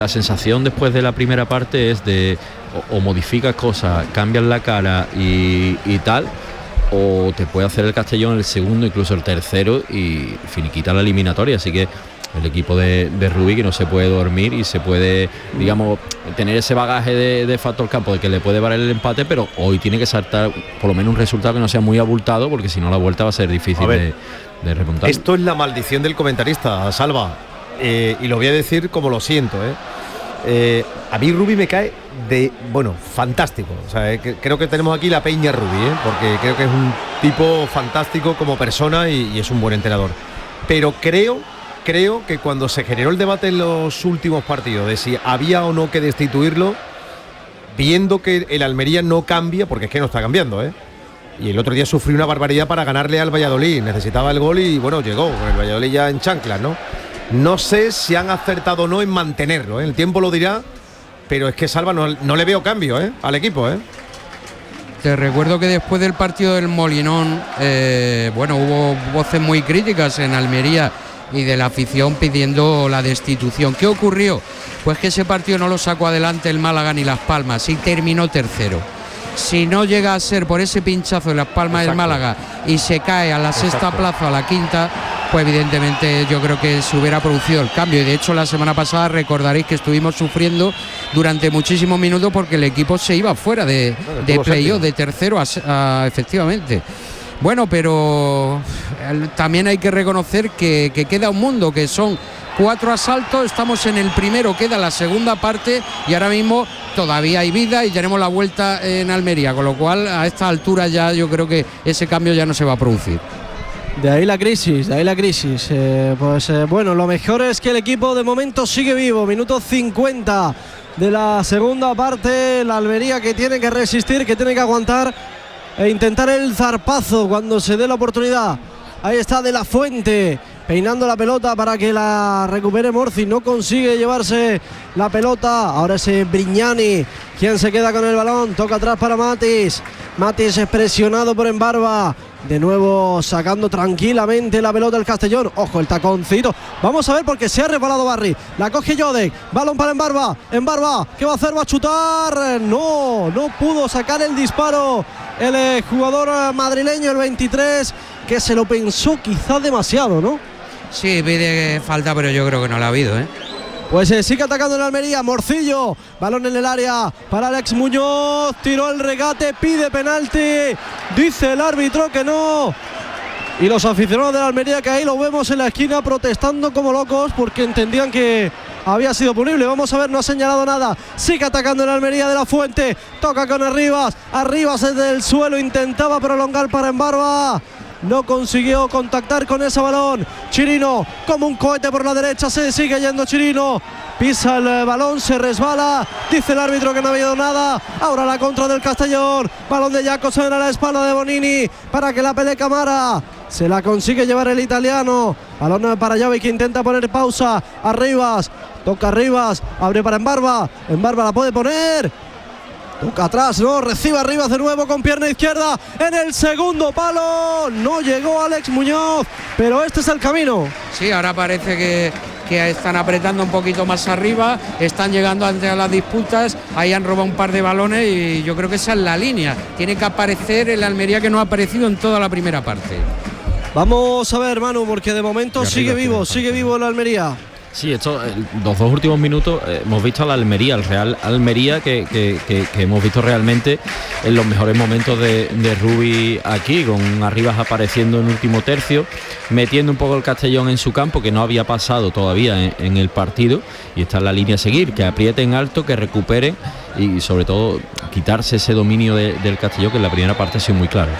La sensación después de la primera parte es de o modificas cosas, cambias la cara y tal, o te puede hacer el Castellón el segundo, incluso el tercero, y finiquita la eliminatoria. Así que el equipo de Rubí, que no se puede dormir y se puede, digamos, tener ese bagaje de factor campo de que le puede valer el empate, pero hoy tiene que saltar por lo menos un resultado que no sea muy abultado, porque si no la vuelta va a ser difícil de remontar. Esto es la maldición del comentarista, Salva, y lo voy a decir como lo siento, a mí Rubí me cae fantástico. O sea, creo que tenemos aquí la peña Rubí, porque creo que es un tipo fantástico como persona y es un buen entrenador. Pero creo que cuando se generó el debate en los últimos partidos de si había o no que destituirlo, viendo que el Almería no cambia, porque es que no está cambiando, y el otro día sufrió una barbaridad para ganarle al Valladolid, necesitaba el gol y bueno, llegó con el Valladolid ya en chanclas, no sé si han acertado o no en mantenerlo, el tiempo lo dirá, pero es que Salva no le veo cambio al equipo. Te recuerdo que después del partido del Molinón, hubo voces muy críticas en Almería y de la afición pidiendo la destitución. ¿Qué ocurrió? Pues que ese partido no lo sacó adelante el Málaga ni Las Palmas y terminó tercero. Si no llega a ser por ese pinchazo de Las Palmas del Málaga y se cae a la sexta plaza, a la quinta, pues evidentemente yo creo que se hubiera producido el cambio. Y de hecho la semana pasada recordaréis que estuvimos sufriendo durante muchísimos minutos porque el equipo se iba fuera de playoff, de tercero efectivamente. Bueno, pero también hay que reconocer que queda un mundo, que son 4 asaltos, estamos en el primero, queda la segunda parte y ahora mismo todavía hay vida y tenemos la vuelta en Almería, con lo cual a esta altura ya yo creo que ese cambio ya no se va a producir. De ahí la crisis. Lo mejor es que el equipo de momento sigue vivo. Minuto 50 de la segunda parte, la Almería que tiene que resistir, que tiene que aguantar e intentar el zarpazo cuando se dé la oportunidad. Ahí está De la Fuente peinando la pelota para que la recupere Morci, no consigue llevarse la pelota. Ahora es Brignani quien se queda con el balón, toca atrás para Matis es presionado por Embarba, de nuevo sacando tranquilamente la pelota el Castellón. Ojo el taconcito, vamos a ver porque se ha resbalado Barry, la coge Jodek, balón para Embarba, ¿qué va a hacer? Va a chutar, no pudo sacar el disparo el jugador madrileño, el 23, que se lo pensó quizás demasiado, ¿no? Sí, pide falta, pero yo creo que no la ha habido, Pues sigue atacando en Almería, Morcillo, balón en el área para Alex Muñoz, tiró el regate, pide penalti, dice el árbitro que no. Y los aficionados de la Almería, que ahí lo vemos en la esquina protestando como locos porque entendían que había sido punible. Vamos a ver, no ha señalado nada. Sigue atacando en la Almería, De la Fuente, toca con Arribas desde el suelo, intentaba prolongar para Embarba, no consiguió contactar con ese balón. Chirino como un cohete por la derecha, se sigue yendo Chirino, pisa el balón, se resbala, dice el árbitro que no ha habido nada. Ahora la contra del Castellón, balón de Jacobsen a la espalda de Bonini para que la pelee Camara, se la consigue llevar el italiano, balón para Llave que intenta poner pausa. Arribas, toca Arribas, abre para Embarba la puede poner, toca atrás, recibe Arribas de nuevo con pierna izquierda en el segundo palo, no llegó Alex Muñoz, pero este es el camino. Sí, ahora parece que están apretando un poquito más arriba, están llegando ante a las disputas, ahí han robado un par de balones y yo creo que esa es la línea, tiene que aparecer el Almería, que no ha aparecido en toda la primera parte. Vamos a ver, Manu, porque de momento sigue vivo el Almería. Sí, los 2 últimos minutos hemos visto a la Almería, el Real Almería que hemos visto realmente en los mejores momentos de Rubí aquí, con Arribas apareciendo en último tercio, metiendo un poco el Castellón en su campo, que no había pasado todavía en el partido, y está en la línea a seguir, que aprieten alto, que recuperen y sobre todo quitarse ese dominio del Castellón, que en la primera parte ha sido muy claro.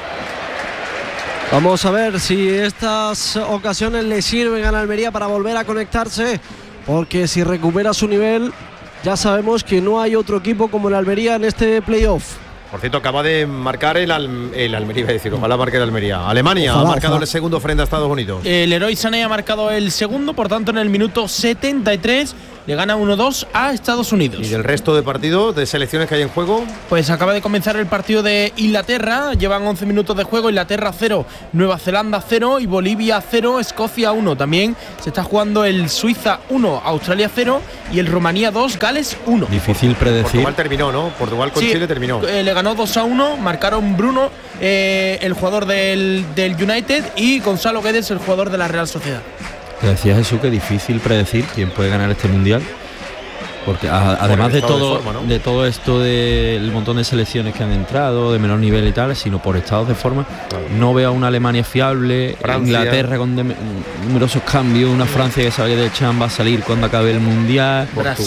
Vamos a ver si estas ocasiones le sirven a la Almería para volver a conectarse, porque si recupera su nivel, ya sabemos que no hay otro equipo como el Almería en este playoff. Por cierto, acaba de marcar el Almería, es decir, ojalá marque el Almería. Alemania ha marcado el segundo frente a Estados Unidos. El Leroy Sané ha marcado el segundo, por tanto en el minuto 73, le gana 1-2 a Estados Unidos. ¿Y del resto de partidos, de selecciones que hay en juego? Pues acaba de comenzar el partido de Inglaterra, llevan 11 minutos de juego, Inglaterra 0, Nueva Zelanda 0 y Bolivia 0, Escocia 1. También se está jugando el Suiza 1, Australia 0 y el Rumanía 2, Gales 1. Difícil predecir. Portugal terminó, ¿no? Portugal con Chile terminó. Le ganó 2-1, marcaron Bruno, el jugador del United, y Gonzalo Guedes, el jugador de la Real Sociedad. Te decía Jesús que difícil predecir quién puede ganar este mundial, porque además de todo, forma, ¿no? de todo esto del montón de selecciones que han entrado de menor nivel y tal, sino por estados de forma, no veo a una Alemania fiable, Francia. Inglaterra con numerosos cambios, una Francia que sabe que de Chan va a salir cuando acabe el mundial,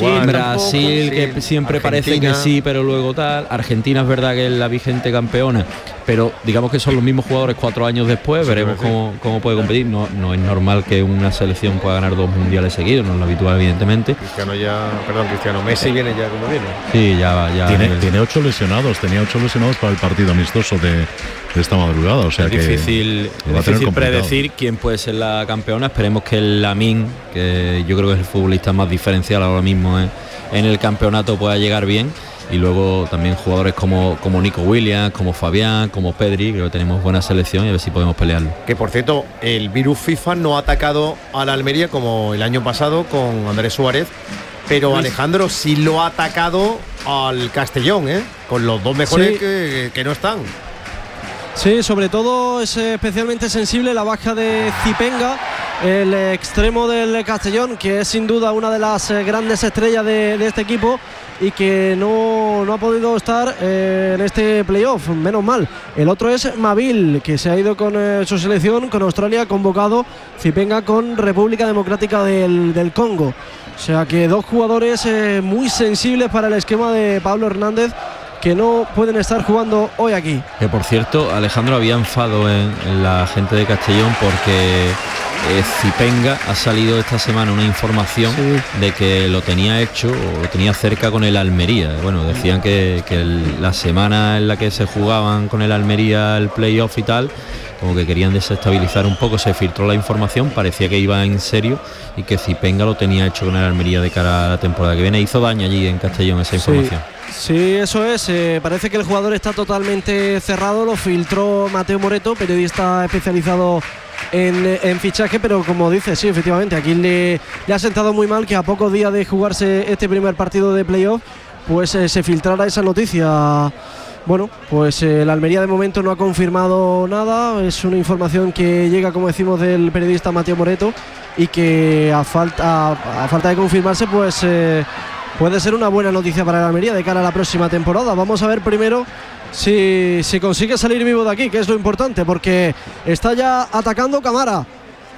Brasil que tampoco, siempre parece Argentina. que sí, pero luego tal. Argentina es verdad que es la vigente campeona, pero digamos que son los mismos jugadores 4 años después. Veremos cómo puede competir. No es normal que una selección pueda ganar 2 mundiales seguidos, no es lo habitual, evidentemente. Cristiano Messi viene ya como viene. Sí, ya tiene 8 lesionados, tenía 8 lesionados para el partido amistoso de esta madrugada, o sea es que difícil predecir quién puede ser la campeona. Esperemos que el Lamine, que yo creo que es el futbolista más diferencial ahora mismo en el campeonato, pueda llegar bien. Y luego también jugadores como Nico Williams, como Fabián, como Pedri. Creo que tenemos buena selección y a ver si podemos pelearlo. Que por cierto, el virus FIFA no ha atacado a la Almería como el año pasado con Andrés Suárez, pero Alejandro sí lo ha atacado al Castellón, con los 2 mejores que no están. Sí, sobre todo es especialmente sensible la baja de Zipenga, el extremo del Castellón, que es sin duda una de las grandes estrellas de este equipo y que no ha podido estar en este playoff, menos mal. El otro es Mabil, que se ha ido con su selección, con Australia, convocado. Zipenga con República Democrática del Congo. O sea que 2 jugadores muy sensibles para el esquema de Pablo Hernández, que no pueden estar jugando hoy aquí. Que por cierto, Alejandro, había enfado en la gente de Castellón porque Zipenga ha salido esta semana una información de que lo tenía hecho o lo tenía cerca con el Almería. Bueno, decían que la semana en la que se jugaban con el Almería el playoff y tal, como que querían desestabilizar un poco, se filtró la información, parecía que iba en serio y que Zipenga lo tenía hecho con el Almería de cara a la temporada que viene. Hizo daño allí en Castellón esa información. Sí, eso es. Parece que el jugador está totalmente cerrado. Lo filtró Mateo Moreto, periodista especializado en fichaje, pero como dice, sí, efectivamente, aquí le ha sentado muy mal que a pocos días de jugarse este primer partido de playoff, pues se filtrara esa noticia. Bueno, pues el Almería de momento no ha confirmado nada. Es una información que llega, como decimos, del periodista Mateo Moreto, y que a falta de confirmarse, pues puede ser una buena noticia para el Almería de cara a la próxima temporada. Vamos a ver primero si consigue salir vivo de aquí, que es lo importante, porque está ya atacando Camara,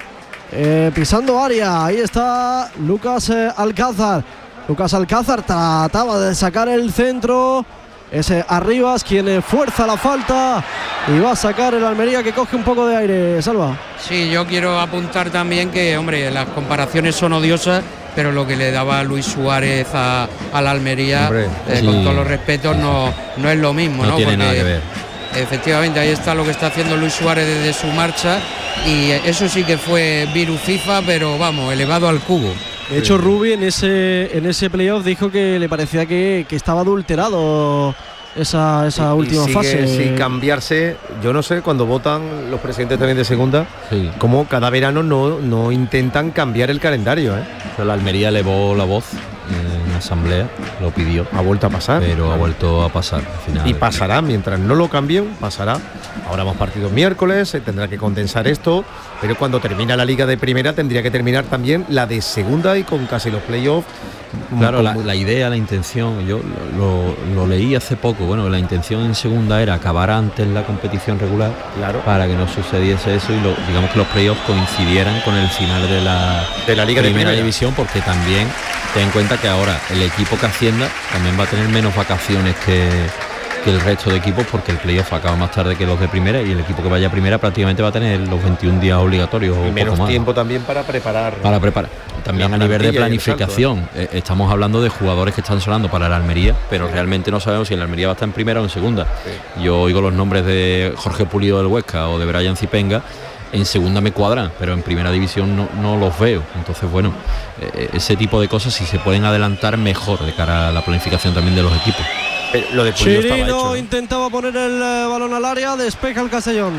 pisando área. Ahí está Lucas Alcázar. Lucas Alcázar trataba de sacar el centro. Ese Arribas quien fuerza la falta y va a sacar el Almería, que coge un poco de aire. Salva. Sí, yo quiero apuntar también que, hombre, las comparaciones son odiosas, pero lo que le daba Luis Suárez a la Almería, con todos los respetos, no es lo mismo, ¿no? Tiene nada que ver. Efectivamente, ahí está lo que está haciendo Luis Suárez desde su marcha, y eso sí que fue virus FIFA, pero vamos, elevado al cubo. De hecho, Rubi en ese playoff dijo que le parecía que estaba adulterado esa última fase. Sin cambiarse. Yo no sé, cuando votan los presidentes también de segunda, como cada verano no intentan cambiar el calendario. La Almería elevó la voz en asamblea, lo pidió. Ha vuelto a pasar. Pero ha vuelto a pasar al final. Y pasará, mientras no lo cambien, pasará. Ahora hemos partido miércoles, se tendrá que condensar esto, pero cuando termina la liga de primera tendría que terminar también la de segunda, y con casi los playoffs. Claro, la idea, la intención, yo lo leí hace poco. Bueno, la intención en segunda era acabar antes la competición regular, para que no sucediese eso, y digamos que los playoffs coincidieran con el final de la liga de primera división, porque también ten en cuenta que ahora el equipo que ascienda también va a tener menos vacaciones que el resto de equipos, porque el playoff acaba más tarde que los de primera, y el equipo que vaya a primera prácticamente va a tener los 21 días obligatorios y o menos poco más. Tiempo también para preparar. También a nivel de planificación, estamos hablando de jugadores que están sonando para el Almería, pero realmente no sabemos si el Almería va a estar en primera o en segunda. Yo oigo los nombres de Jorge Pulido del Huesca o de Brian Zipenga, en segunda me cuadran, pero en primera división no los veo. Entonces, bueno, ese tipo de cosas, si se pueden adelantar, mejor de cara a la planificación también de los equipos. Lo de Pulido estaba Chirino hecho, ¿no? intentaba poner el balón al área, despeja el Castellón.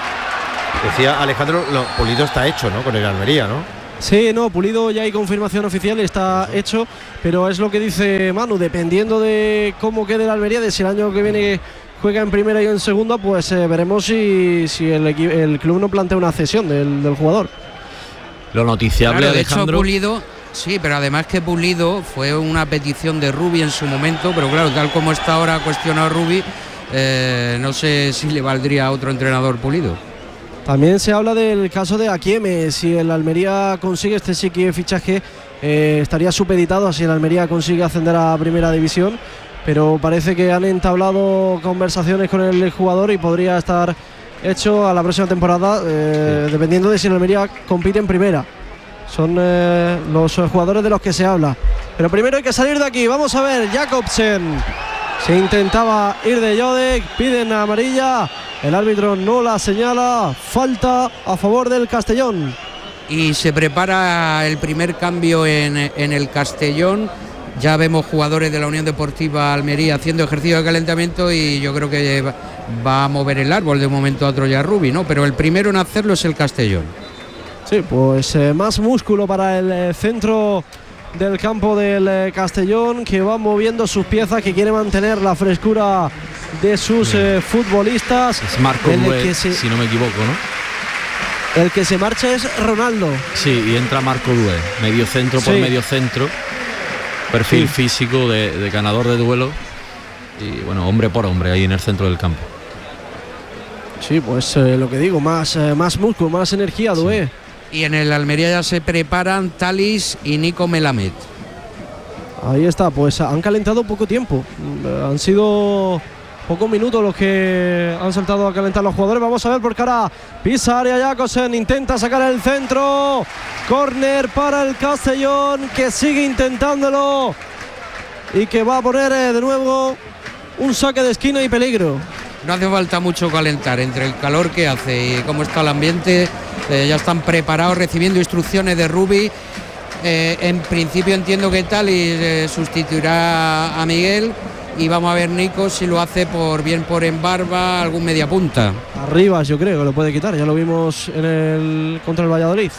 Decía Alejandro, Pulido está hecho, ¿no? Con el Almería, ¿no? Sí, no, Pulido ya hay confirmación oficial, está hecho, pero es lo que dice Manu, dependiendo de cómo quede el Almería, de si el año que viene juega en primera y en segunda, pues veremos si el club no plantea una cesión del jugador. Lo noticiable, claro, de Alejandro. hecho, Pulido, sí, pero además que Pulido fue una petición de Rubi en su momento, pero claro, tal como está ahora cuestionado Rubi, no sé si le valdría a otro entrenador Pulido. También se habla del caso de Akieme, si el Almería consigue este sí que fichaje, estaría supeditado a si el Almería consigue ascender a primera división, pero parece que han entablado conversaciones con el jugador y podría estar hecho a la próxima temporada, dependiendo de si el Almería compite en primera. Son los jugadores de los que se habla. Pero primero hay que salir de aquí. Vamos a ver, Jacobsen. Se intentaba ir de Jodek, piden amarilla. El árbitro no la señala. Falta a favor del Castellón. Y se prepara el primer cambio en el Castellón. Ya vemos jugadores de la Unión Deportiva Almería haciendo ejercicio de calentamiento y yo creo que va a mover el árbol de un momento a otro ya Rubi, ¿no? Pero el primero en hacerlo es el Castellón. Sí, pues más músculo para el centro del campo del Castellón, que va moviendo sus piezas, que quiere mantener la frescura de sus futbolistas. Es Marco Dué, si no me equivoco, ¿no? El que se marcha es Ronaldo. Sí, y entra Marco Dué, medio centro por medio centro, perfil físico de ganador de duelo y bueno, hombre por hombre ahí en el centro del campo. Sí, pues lo que digo, más músculo, más energía, Dué. Sí. Y en el Almería ya se preparan Talis y Nico Melamed. Ahí está, pues han calentado poco tiempo. Han sido pocos minutos los que han saltado a calentar los jugadores. Vamos a ver porque ahora pisa área Jacobsen, intenta sacar el centro. Córner para el Castellón, que sigue intentándolo y que va a poner de nuevo un saque de esquina y peligro. No hace falta mucho calentar, entre el calor que hace y cómo está el ambiente, ya están preparados recibiendo instrucciones de Rubi. En principio entiendo que Talis sustituirá a Miguel y vamos a ver Nico si lo hace por Embarba, algún mediapunta. Arribas yo creo que lo puede quitar, ya lo vimos contra el Valladolid.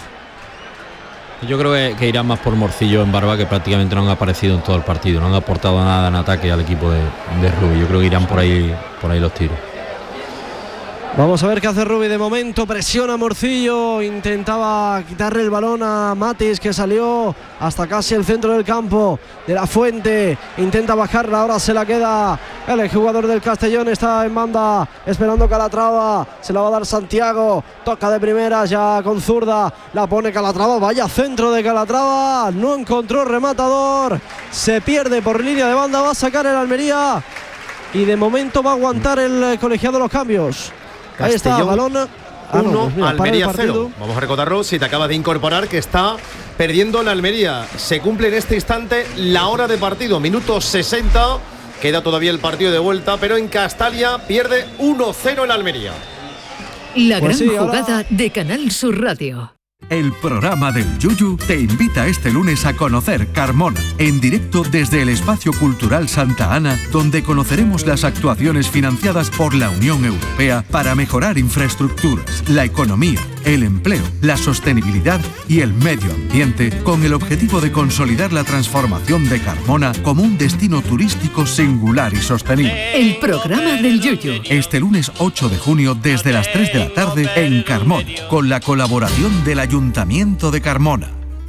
Yo creo que irán más por Morcillo en Barba, que prácticamente no han aparecido en todo el partido, no han aportado nada en ataque al equipo de Rubi. Yo creo que irán por ahí los tiros. Vamos a ver qué hace Rubi de momento. Presiona Morcillo, intentaba quitarle el balón a Matis, que salió hasta casi el centro del campo. De la Fuente intenta bajarla, ahora se la queda el jugador del Castellón, está en banda esperando Calatrava, se la va a dar Santiago, toca de primera ya con zurda, la pone Calatrava, vaya centro de Calatrava, no encontró rematador, se pierde por línea de banda, va a sacar el Almería y de momento va a aguantar el colegiado los cambios. Ahí está, balón 1, Almería 0. Vamos a recordarlo si te acabas de incorporar, que está perdiendo la Almería. Se cumple en este instante la hora de partido, minuto 60. Queda todavía el partido de vuelta, pero en Castalia pierde 1-0 el Almería. La gran jugada de Canal Sur Radio. El programa del Yuyu te invita este lunes a conocer Carmona, en directo desde el Espacio Cultural Santa Ana, donde conoceremos las actuaciones financiadas por la Unión Europea para mejorar infraestructuras, la economía, el empleo, la sostenibilidad y el medio ambiente, con el objetivo de consolidar la transformación de Carmona como un destino turístico singular y sostenible. El programa del Yuyu. Este lunes 8 de junio desde las 3 de la tarde en Carmona, con la colaboración del Ayuntamiento de Carmona.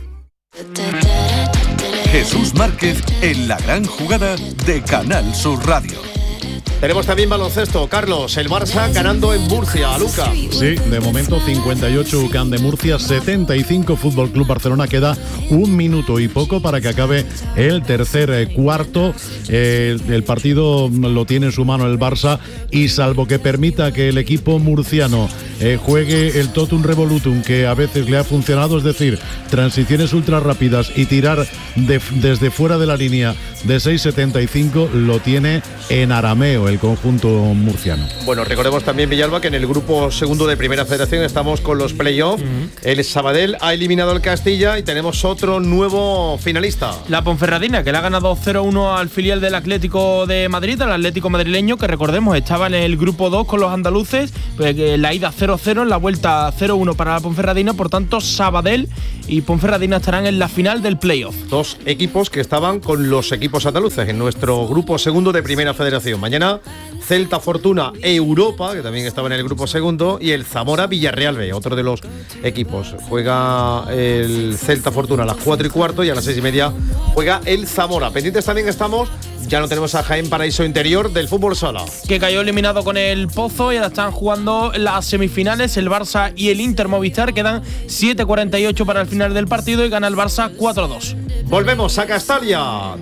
Jesús Márquez en la gran jugada de Canal Sur Radio. Tenemos también baloncesto, Carlos, el Barça ganando en Murcia, a Luca. Sí, de momento 58 UCAM de Murcia, 75 Fútbol Club Barcelona. Queda un minuto y poco para que acabe el tercer cuarto. El partido lo tiene en su mano el Barça y salvo que permita que el equipo murciano juegue el totum revolutum que a veces le ha funcionado, es decir, transiciones ultra rápidas y tirar desde fuera de la línea de 6.75, lo tiene en arameo el conjunto murciano. Bueno, recordemos también, Villalba, que en el grupo segundo de Primera Federación estamos con los playoffs. El Sabadell ha eliminado al Castilla y tenemos otro nuevo finalista. La Ponferradina, que le ha ganado 0-1 al filial del Atlético de Madrid, al Atlético madrileño, que recordemos estaba en el grupo 2 con los andaluces, pues la ida 0-0, en la vuelta 0-1 para la Ponferradina. Por tanto, Sabadell y Ponferradina estarán en la final del playoff. Dos equipos que estaban con los equipos andaluces en nuestro grupo segundo de Primera Federación. Mañana Celta Fortuna Europa, que también estaba en el grupo segundo, y el Zamora Villarreal B, otro de los equipos. Juega el Celta Fortuna a las 4:15 y a las 6:30 juega el Zamora. Pendientes también estamos, ya no tenemos a Jaén Paraíso Interior del fútbol sala, que cayó eliminado con el Pozo y ahora están jugando las semifinales el Barça y el Inter Movistar. Quedan 7:48 para el final del partido y gana el Barça 4-2. Volvemos a Castalia.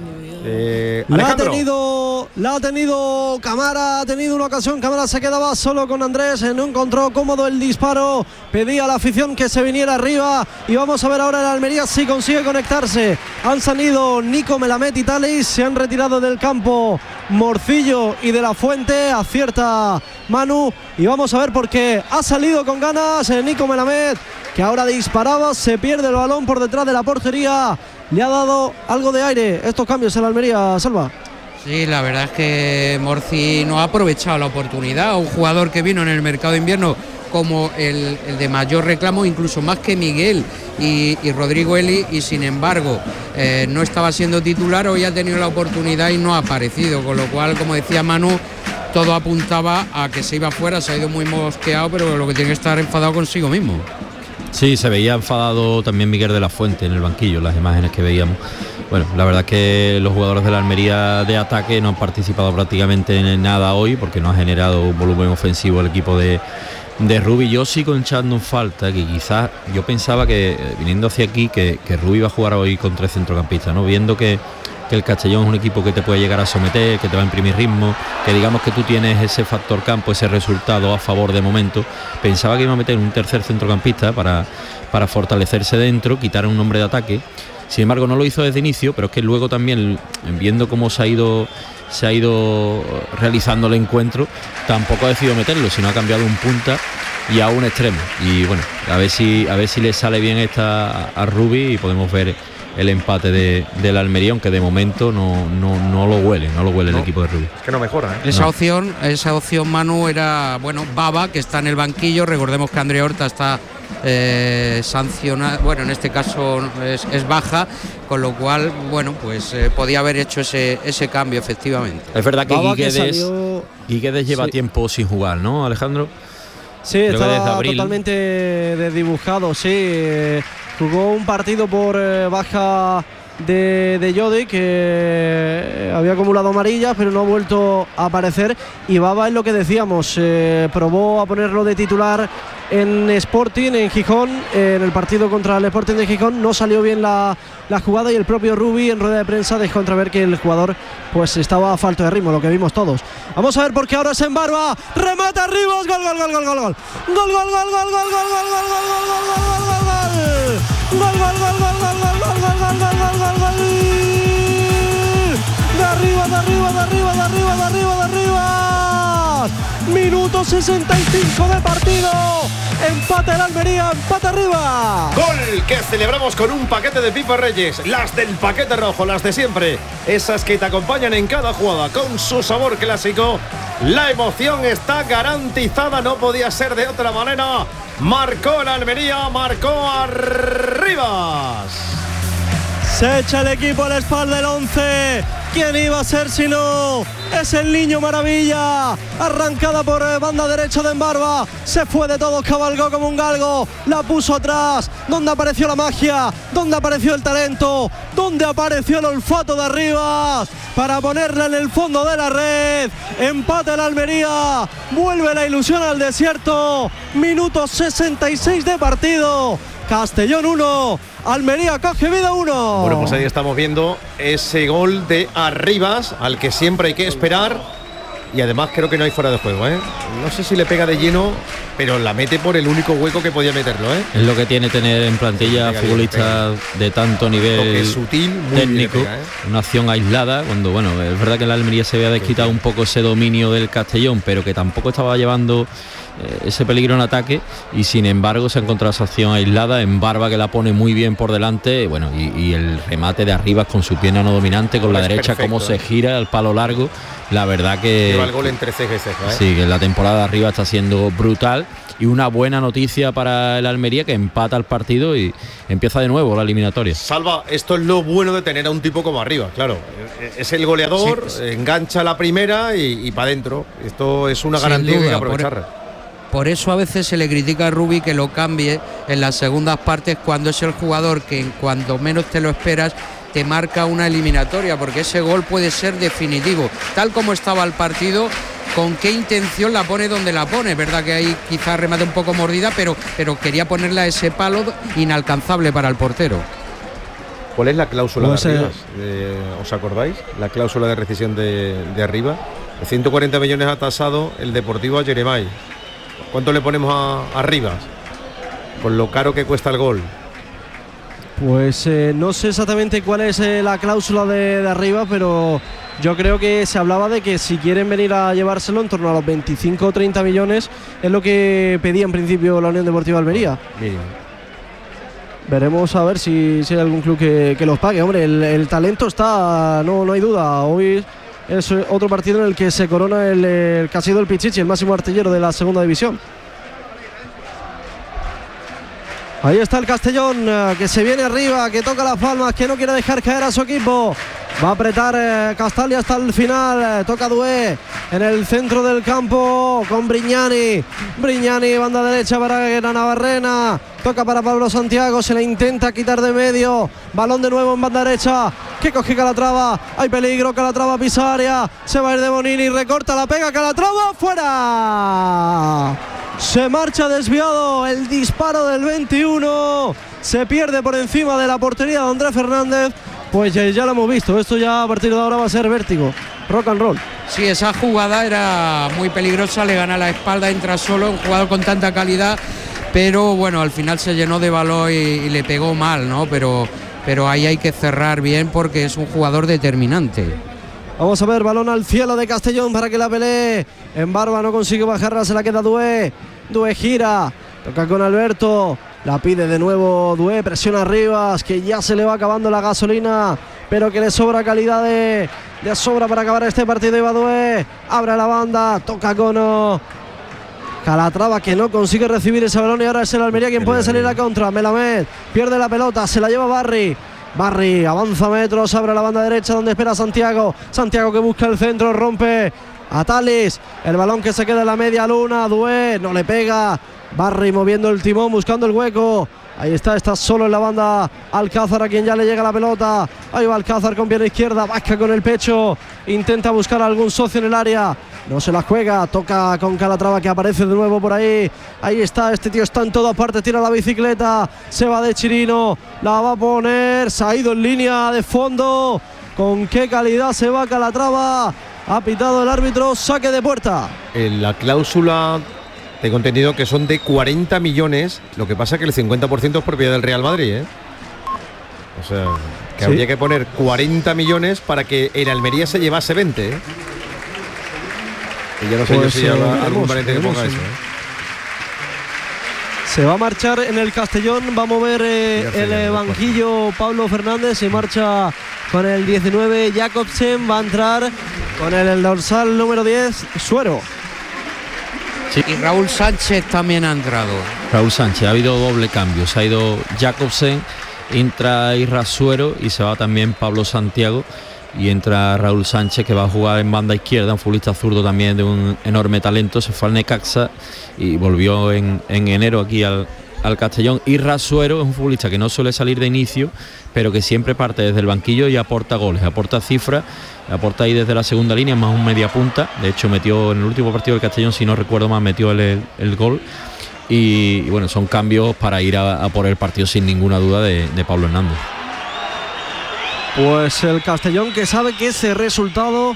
La ha tenido Camara, ha tenido una ocasión. Camara se quedaba solo con Andrés, no encontró cómodo el disparo, pedía a la afición que se viniera arriba y vamos a ver ahora el Almería si consigue conectarse. Han salido Nico Melamed y Talis, se han retirado del campo Morcillo y De la Fuente, acierta Manu y vamos a ver por qué ha salido con ganas Nico Melamed, que ahora disparaba, se pierde el balón por detrás de la portería. Le ha dado algo de aire estos cambios en la Almería, Salva. Sí, la verdad es que Morci no ha aprovechado la oportunidad. Un jugador que vino en el mercado de invierno como el de mayor reclamo, incluso más que Miguel y Rodrigo Eli, y sin embargo no estaba siendo titular. Hoy ha tenido la oportunidad y no ha aparecido, con lo cual, como decía Manu, todo apuntaba a que se iba fuera. Se ha ido muy mosqueado, pero lo que tiene que estar enfadado consigo mismo. Sí, se veía enfadado también Miguel de la Fuente en el banquillo, las imágenes que veíamos. Bueno, la verdad es que los jugadores de la Almería de ataque no han participado prácticamente en nada hoy, porque no ha generado un volumen ofensivo el equipo de Rubi. Yo sigo echando en falta que quizás yo pensaba que viniendo hacia aquí que Rubi iba a jugar hoy con 3 centrocampistas, ¿no? Viendo que el Castellón es un equipo que te puede llegar a someter, que te va a imprimir ritmo, que digamos que tú tienes ese factor campo, ese resultado a favor de momento. Pensaba que iba a meter un tercer centrocampista para fortalecerse dentro, quitar un hombre de ataque. Sin embargo, no lo hizo desde inicio, pero es que luego también, viendo cómo se ha ido realizando el encuentro, tampoco ha decidido meterlo, sino ha cambiado un punta y a un extremo. Y bueno, a ver si le sale bien esta a Rubi y podemos ver el empate de la Almería, aunque de momento no lo huele el equipo de Rubi. Es que no mejora, ¿eh? Esa opción, Manu, era, bueno, Baba, que está en el banquillo. Recordemos que André Horta está sancionado, bueno, en este caso es baja, con lo cual, bueno, pues podía haber hecho ese cambio, efectivamente. Es verdad que Guiguedes lleva tiempo sin jugar, ¿no, Alejandro? Sí, está totalmente desdibujado, sí. Jugó un partido por baja de Jodi, que había acumulado amarillas, pero no ha vuelto a aparecer. Y Baba es lo que decíamos, probó a ponerlo de titular en Sporting, en Gijón, en el partido contra el Sporting de Gijón. No salió bien la jugada y el propio Rubi en rueda de prensa dejó entrever que el jugador pues estaba a falta de ritmo, lo que vimos todos. Vamos a ver porque ahora es en Barba, remata arriba, gol, gol, gol, gol, gol, gol, gol, gol, gol, gol, gol, gol, gol, gol, gol, gol, de arriba. Minuto 65 de partido. Empate el Almería, empate arriba. Gol que celebramos con un paquete de Pipa Reyes. Las del paquete rojo, las de siempre. Esas que te acompañan en cada jugada con su sabor clásico. La emoción está garantizada, no podía ser de otra manera. Marcó el Almería, marcó Arribas. Se echa el equipo a la espalda del 11. ¿Quién iba a ser si no? Es el Niño Maravilla. Arrancada por banda derecha de Embarba. Se fue de todos, cabalgó como un galgo. La puso atrás. ¿Dónde apareció la magia? ¿Dónde apareció el talento? ¿Dónde apareció el olfato de Arribas? Para ponerla en el fondo de la red. Empate el Almería. Vuelve la ilusión al desierto. Minuto 66 de partido. Castellón 1, Almería coge vida 1. Bueno, pues ahí estamos viendo ese gol de Arribas, al que siempre hay que esperar. y además creo que no hay fuera de juego, ¿eh? No sé si le pega de lleno, pero la mete por el único hueco que podía meterlo, ¿eh? Es lo que tiene tener en plantilla futbolistas de tanto nivel sutil, muy técnico, bien le pega, ¿eh? Una acción aislada, cuando bueno, es verdad que en la Almería se había desquitado un poco ese dominio del Castellón, pero que tampoco estaba llevando ese peligro en ataque, y sin embargo se ha encontrado esa acción aislada en Barba, que la pone muy bien por delante, bueno, y el remate de Arribas con su pierna no dominante, con la derecha, perfecto, cómo se gira al palo largo. La verdad que lleva el gol entre ceja y ceja, ¿eh? Sí, que la temporada de Arribas está siendo brutal, y una buena noticia para el Almería, que empata el partido y empieza de nuevo la eliminatoria. Salva, esto es lo bueno de tener a un tipo como Arribas, claro, es el goleador, sí, engancha la primera y para adentro. Esto es una garantía que hay que aprovechar. Por eso a veces se le critica a Rubi que lo cambie en las segundas partes, cuando es el jugador que cuando menos te lo esperas te marca una eliminatoria, porque ese gol puede ser definitivo. Tal como estaba el partido, con qué intención la pone donde la pone. Es verdad que ahí quizás remate un poco mordida, pero quería ponerla a ese palo inalcanzable para el portero. ¿Cuál es la cláusula de Arribas? ¿Os acordáis? La cláusula de rescisión de Arribas. De 140 millones ha tasado el Deportivo a Jeremai. ¿Cuánto le ponemos a Arribas? Con lo caro que cuesta el gol. Pues no sé exactamente cuál es la cláusula de Arribas, pero yo creo que se hablaba de que si quieren venir a llevárselo en torno a los 25 o 30 millones es lo que pedía en principio la Unión Deportiva Almería. Bien. Veremos a ver si hay algún club que los pague. Hombre, el talento está, no hay duda. Hoy es otro partido en el que se corona el que ha sido el Pichichi, el máximo artillero de la segunda división. Ahí está el Castellón, que se viene arriba, que toca las palmas, que no quiere dejar caer a su equipo. Va a apretar Castalia hasta el final. Toca Dué en el centro del campo con Brignani. Brignani, banda derecha para Navarrena. Toca para Pablo Santiago, se le intenta quitar de medio. Balón de nuevo en banda derecha, que coge Calatrava. Hay peligro, Calatrava pisa área. Se va a ir de Bonini, recorta, la pega Calatrava, fuera. Se marcha desviado el disparo del 21. Se pierde por encima de la portería de Andrés Fernández. Pues ya lo hemos visto. Esto ya a partir de ahora va a ser vértigo. Rock and roll. Sí, esa jugada era muy peligrosa. Le gana la espalda, entra solo. Un jugador con tanta calidad. Pero bueno, al final se llenó de valor y le pegó mal, ¿no? Pero ahí hay que cerrar bien porque es un jugador determinante. Vamos a ver, balón al cielo de Castellón para que la pelee. En Barba no consigue bajarla, se la queda Dué. Dué gira, toca con Alberto. La pide de nuevo Dué, presiona Arribas, que ya se le va acabando la gasolina, pero que le sobra calidad de sobra para acabar este partido. Y va Dué, abre la banda, toca Cono. Calatrava, que no consigue recibir ese balón, y ahora es el Almería quien puede salir a contra. Melamed pierde la pelota, se la lleva Barry avanza metros, abre la banda derecha donde espera Santiago. Santiago que busca el centro, rompe a Talis. El balón que se queda en la media luna. Dué no le pega. Barry moviendo el timón, buscando el hueco. Ahí está solo en la banda Alcázar, a quien ya le llega la pelota. Ahí va Alcázar con pierna izquierda, vasca con el pecho. Intenta buscar a algún socio en el área. No se la juega, toca con Calatrava, que aparece de nuevo por ahí. Ahí está, este tío está en todas partes, tira la bicicleta, se va de Chirino, la va a poner, se ha ido en línea de fondo. Con qué calidad se va Calatrava. Ha pitado el árbitro, saque de puerta. En la cláusula tengo entendido que son de 40 millones, lo que pasa que el 50% es propiedad del Real Madrid, ¿eh? O sea, que habría que poner 40 millones para que el Almería se llevase 20, ¿eh? Y yo no sé si habrá algún valiente que ponga eso, ¿eh? Se va a marchar en el Castellón, va a mover el banquillo Pablo Fernández, se marcha con el 19 Jacobsen, va a entrar con el dorsal número 10 Suero. Sí. Y Raúl Sánchez también ha entrado. Raúl Sánchez, ha habido doble cambio, se ha ido Jacobsen, entra Isra Suero y se va también Pablo Santiago. Y entra Raúl Sánchez, que va a jugar en banda izquierda, un futbolista zurdo también de un enorme talento. Se fue al Necaxa y volvió en enero aquí al Castellón. Y Rasuero es un futbolista que no suele salir de inicio, pero que siempre parte desde el banquillo y aporta goles, aporta cifras, aporta ahí desde la segunda línea, más un media punta. De hecho metió en el último partido del Castellón, si no recuerdo mal, metió el gol. Y bueno, son cambios para ir a por el partido sin ninguna duda de Pablo Hernández. Pues el Castellón, que sabe que ese resultado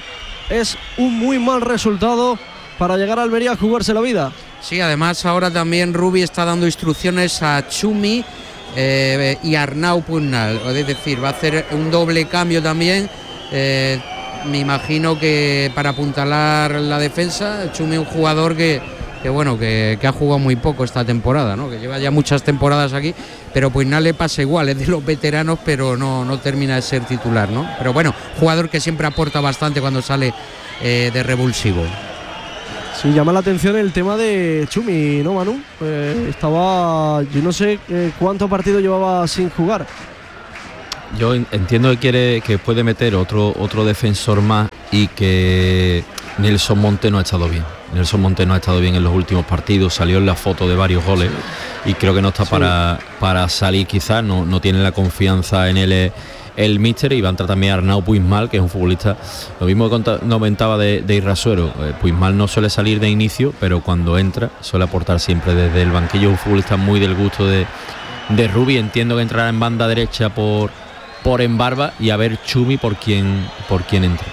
es un muy mal resultado para llegar a Almería a jugarse la vida. Sí, además ahora también Rubi está dando instrucciones a Chumi y Arnau Pugnal, es decir, va a hacer un doble cambio también, me imagino que para apuntalar la defensa. Chumi, un jugador que ha jugado muy poco esta temporada, ¿no? Que lleva ya muchas temporadas aquí, pero Pugnal le pasa igual, es de los veteranos, pero no termina de ser titular, ¿no? Pero bueno, jugador que siempre aporta bastante cuando sale de revulsivo. Sí, llama la atención el tema de Chumi, ¿no, Manu? Yo no sé cuántos partidos llevaba sin jugar. Yo entiendo que puede meter otro defensor más y que Nelson Monte no ha estado bien. Nelson Monte no ha estado bien en los últimos partidos, salió en la foto de varios goles y creo que no está para salir, quizás, no tiene la confianza en él el míster, y va a entrar también Arnau Puigmal, que es un futbolista, lo mismo que comentaba de Irrasuero. Puigmal no suele salir de inicio, pero cuando entra suele aportar siempre desde el banquillo, un futbolista muy del gusto de Rubi. Entiendo que entrará en banda derecha por Embarba, y a ver Chumi por quién entra.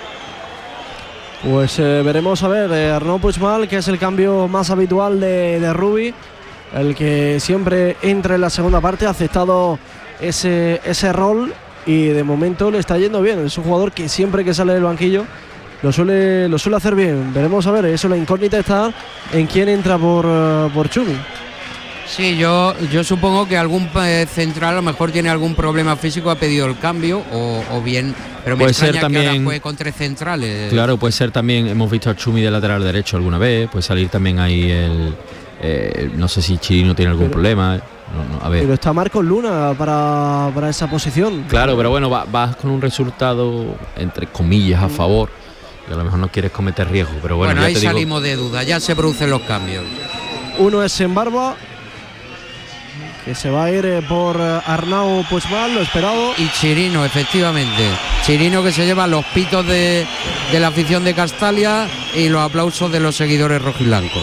Pues veremos a ver, Arnau Puigmal, que es el cambio más habitual de Rubi, el que siempre entra en la segunda parte, ha aceptado ese rol y de momento le está yendo bien. Es un jugador que siempre que sale del banquillo lo suele hacer bien. Veremos a ver, eso, la incógnita está en quién entra por Chumi. Sí, yo supongo que algún central a lo mejor tiene algún problema físico, ha pedido el cambio o bien, pero me puede extraña ser también, que ahora juegue con 3 centrales. Claro, puede ser también, hemos visto a Chumi de lateral derecho alguna vez, puede salir también ahí no sé si Chirino tiene algún problema. No, a ver. Pero está Marcos Luna para esa posición. Claro, pero bueno, vas con un resultado entre comillas a favor, y a lo mejor no quieres cometer riesgo, pero bueno, ya ahí te digo, salimos de duda, ya se producen los cambios. Uno es Embarba, que se va a ir por Arnau Puigmal, lo esperado. Y Chirino, efectivamente. Chirino, que se lleva los pitos de la afición de Castalia y los aplausos de los seguidores rojiblancos.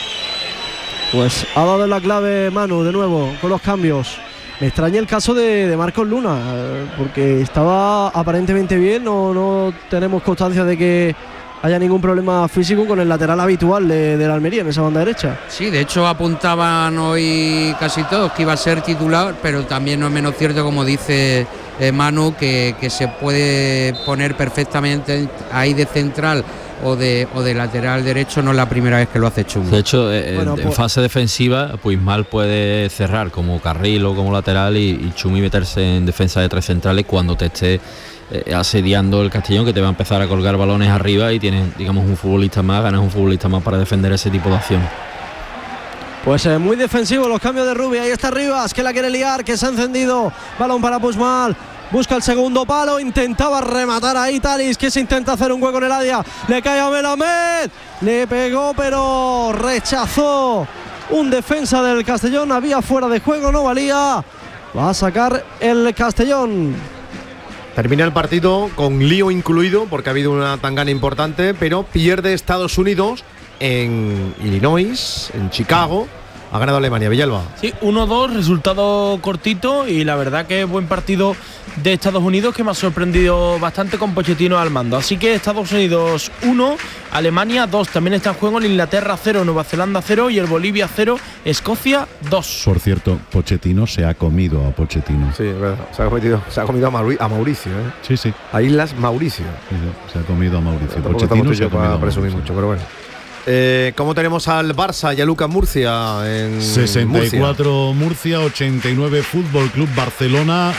Pues ha dado la clave Manu de nuevo con los cambios. Me extraña el caso de Marcos Luna, porque estaba aparentemente bien, no tenemos constancia de que haya ningún problema físico con el lateral habitual de la Almería en esa banda derecha. Sí, de hecho apuntaban hoy casi todos que iba a ser titular, pero también no es menos cierto, como dice Manu, que se puede poner perfectamente ahí de central o de lateral derecho. No es la primera vez que lo hace Chumi. De hecho, en fase defensiva, Puigmal puede cerrar como carril o como lateral y Chumi meterse en defensa de 3 centrales cuando te esté asediando el Castellón, que te va a empezar a colgar balones arriba y tienes, digamos, un futbolista más, ganas un futbolista más para defender ese tipo de acción. Pues muy defensivo los cambios de Rubi. Ahí está Rivas, que la quiere liar, que se ha encendido. Balón para Puigmal. Busca el segundo palo, intentaba rematar ahí Talis, que se intenta hacer un hueco en el área. Le cae a Melamed, le pegó pero rechazó un defensa del Castellón. Había fuera de juego, no valía. Va a sacar el Castellón. Termina el partido con lío incluido, porque ha habido una tangana importante, pero pierde Estados Unidos en Illinois, en Chicago. Ha ganado Alemania. Villalba. Sí, 1-2, resultado cortito, y la verdad que es buen partido de Estados Unidos, que me ha sorprendido bastante con Pochettino al mando. Así que Estados Unidos 1, Alemania 2. También está en juego el Inglaterra 0, Nueva Zelanda 0 y el Bolivia 0, Escocia 2. Por cierto, Pochettino se ha comido a Pochettino. Sí, es verdad. Se ha comido a Mauricio. Sí, sí. A Islas Mauricio. Sí, se ha comido a Mauricio. Pochettino se ha comido a presumir mucho, pero bueno. ¿Cómo tenemos al Barça y a Lucas Murcia en 64 Murcia, 89 Fútbol Club Barcelona?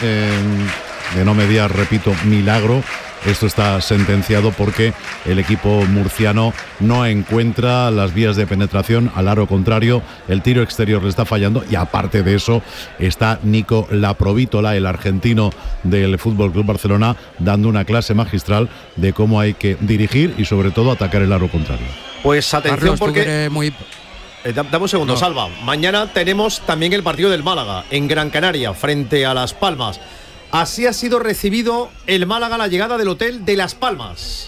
De no mediar, repito, milagro. Esto está sentenciado porque el equipo murciano no encuentra las vías de penetración al aro contrario. El tiro exterior le está fallando y aparte de eso está Nico Laprovítola, el argentino del Fútbol Club Barcelona, dando una clase magistral de cómo hay que dirigir y sobre todo atacar el aro contrario. Pues atención, Carlos, porque dame un segundo, Salva. Mañana tenemos también el partido del Málaga en Gran Canaria frente a Las Palmas. Así ha sido recibido el Málaga a la llegada del hotel de Las Palmas.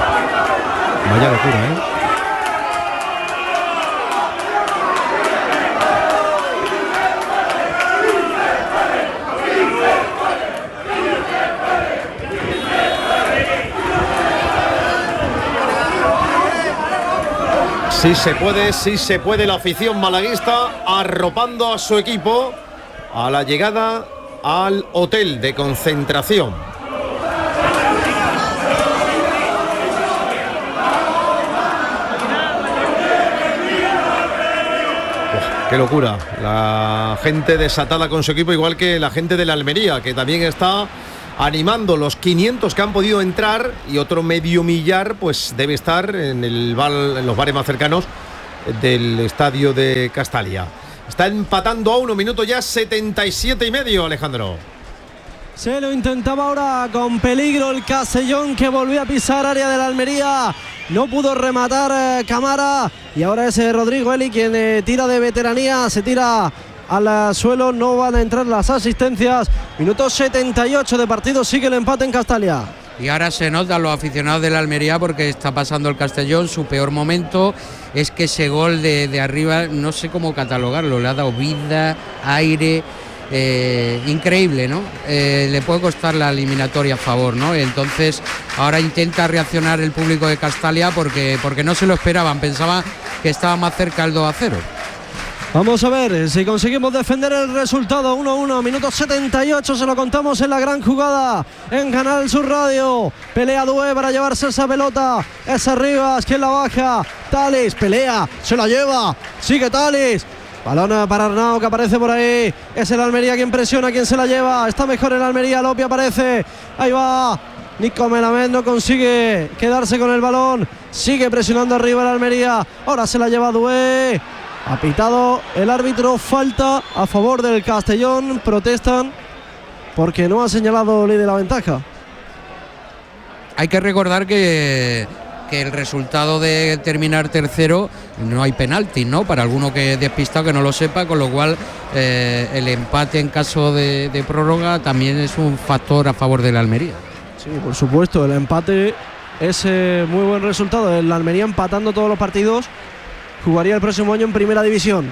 Vaya locura, ¿eh? Sí se puede la afición malaguista arropando a su equipo a la llegada al hotel de concentración. Qué locura, la gente desatada con su equipo, igual que la gente de la Almería, que también está animando. Los 500 que han podido entrar y otro medio millar pues debe estar en los bares más cercanos del estadio de Castalia. Está empatando a 1 minuto ya 77,5, Alejandro. Se lo intentaba ahora con peligro el Castellón, que volvió a pisar área de la Almería. No pudo rematar Camara y ahora es Rodrigo Eli quien tira de veteranía, se tira al suelo, no van a entrar las asistencias. Minuto 78 de partido, sigue el empate en Castalia. Y ahora se notan los aficionados de la Almería porque está pasando el Castellón. Su peor momento es que ese gol de arriba, no sé cómo catalogarlo, le ha dado vida, aire, increíble, ¿no? Le puede costar la eliminatoria a favor, ¿no? Entonces ahora intenta reaccionar el público de Castalia porque no se lo esperaban, pensaban que estaba más cerca el 2-0. Vamos a ver si conseguimos defender el resultado. 1-1, minuto 78, se lo contamos en la gran jugada en Canal Sur Radio. Pelea Due para llevarse esa pelota, es Arribas quien la baja. Tales pelea, se la lleva, sigue Tales. Balón para Arnau, que aparece por ahí. Es el Almería quien presiona, quien se la lleva. Está mejor el Almería, Lopi aparece. Ahí va Nico Melamed, no consigue quedarse con el balón. Sigue presionando arriba el Almería. Ahora se la lleva Due. Ha pitado el árbitro falta a favor del Castellón. Protestan porque no ha señalado ley de la ventaja. Hay que recordar que el resultado de terminar tercero no hay penalti, ¿no? Para alguno que despistado que no lo sepa, con lo cual el empate en caso de prórroga también es un factor a favor de la Almería. Sí, por supuesto, el empate es muy buen resultado. El Almería empatando todos los partidos jugaría el próximo año en primera división.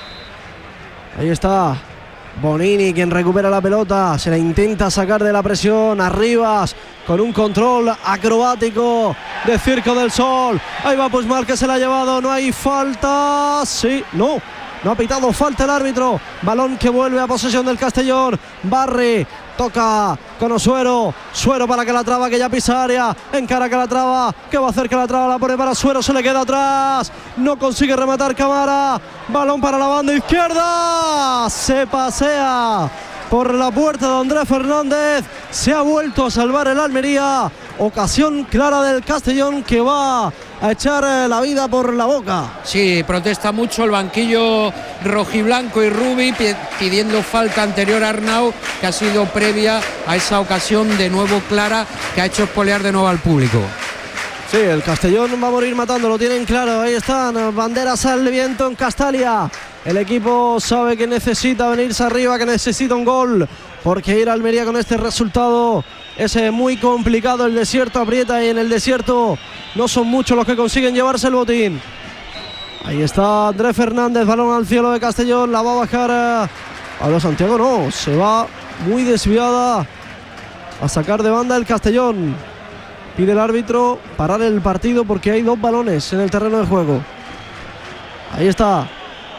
Ahí está Bonini quien recupera la pelota, se la intenta sacar de la presión. Arribas con un control acrobático de Circo del Sol. Ahí va Puigmal que se la ha llevado, no hay falta. Sí, no ha pitado falta el árbitro. Balón que vuelve a posesión del Castellón. Barri toca con Osuero. Suero para Calatrava, que ya pisa área. Encara Calatrava, que va a hacer Calatrava, la pone para Suero, se le queda atrás. No consigue rematar Camara. Balón para la banda izquierda. Se pasea por la puerta de Andrés Fernández. Se ha vuelto a salvar el Almería. Ocasión clara del Castellón, que va a echar la vida por la boca. Sí, protesta mucho el banquillo rojiblanco y Rubi pidiendo falta anterior a Arnau, que ha sido previa a esa ocasión de nuevo clara que ha hecho espolear de nuevo al público. Sí, el Castellón va a morir matando, lo tienen claro. Ahí están, banderas al viento en Castalia. El equipo sabe que necesita venirse arriba, que necesita un gol, porque ir a Almería con este resultado es muy complicado. El desierto aprieta y en el desierto no son muchos los que consiguen llevarse el botín. Ahí está Andrés Fernández, balón al cielo de Castellón, la va a bajar Pablo Santiago, no, se va muy desviada a sacar de banda el Castellón. Pide el árbitro parar el partido porque hay 2 balones en el terreno de juego. Ahí está.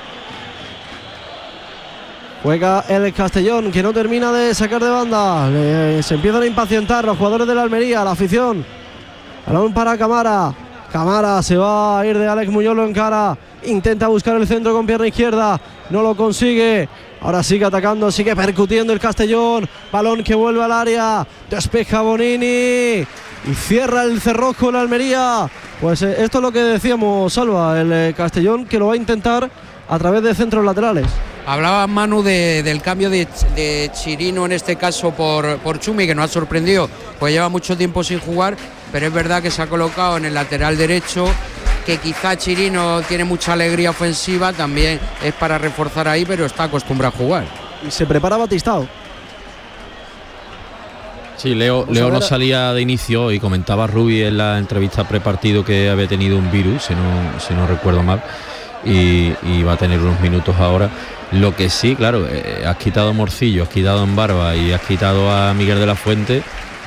Juega el Castellón, que no termina de sacar de banda. Se empiezan a impacientar los jugadores de la Almería, la afición. Balón para Camara. Camara se va a ir de Alex Muñoz, lo encara. Intenta buscar el centro con pierna izquierda. No lo consigue. Ahora sigue atacando, sigue percutiendo el Castellón. Balón que vuelve al área. Despeja Bonini. Y cierra el cerrojo en la Almería. Pues esto es lo que decíamos, Salva. El Castellón que lo va a intentar a través de centros laterales. Hablaba Manu del cambio de Chirino, en este caso por Chumi, que nos ha sorprendido, pues lleva mucho tiempo sin jugar, pero es verdad que se ha colocado en el lateral derecho, que quizá Chirino tiene mucha alegría ofensiva, también es para reforzar ahí, pero está acostumbrado a jugar. Y se prepara Batistao. Sí, Leo no salía de inicio y comentaba Rubi en la entrevista prepartido que había tenido un virus, si no recuerdo mal, y va a tener unos minutos ahora. Lo que sí, claro, has quitado a Morcillo, has quitado a Embarba y has quitado a Miguel de la Fuente,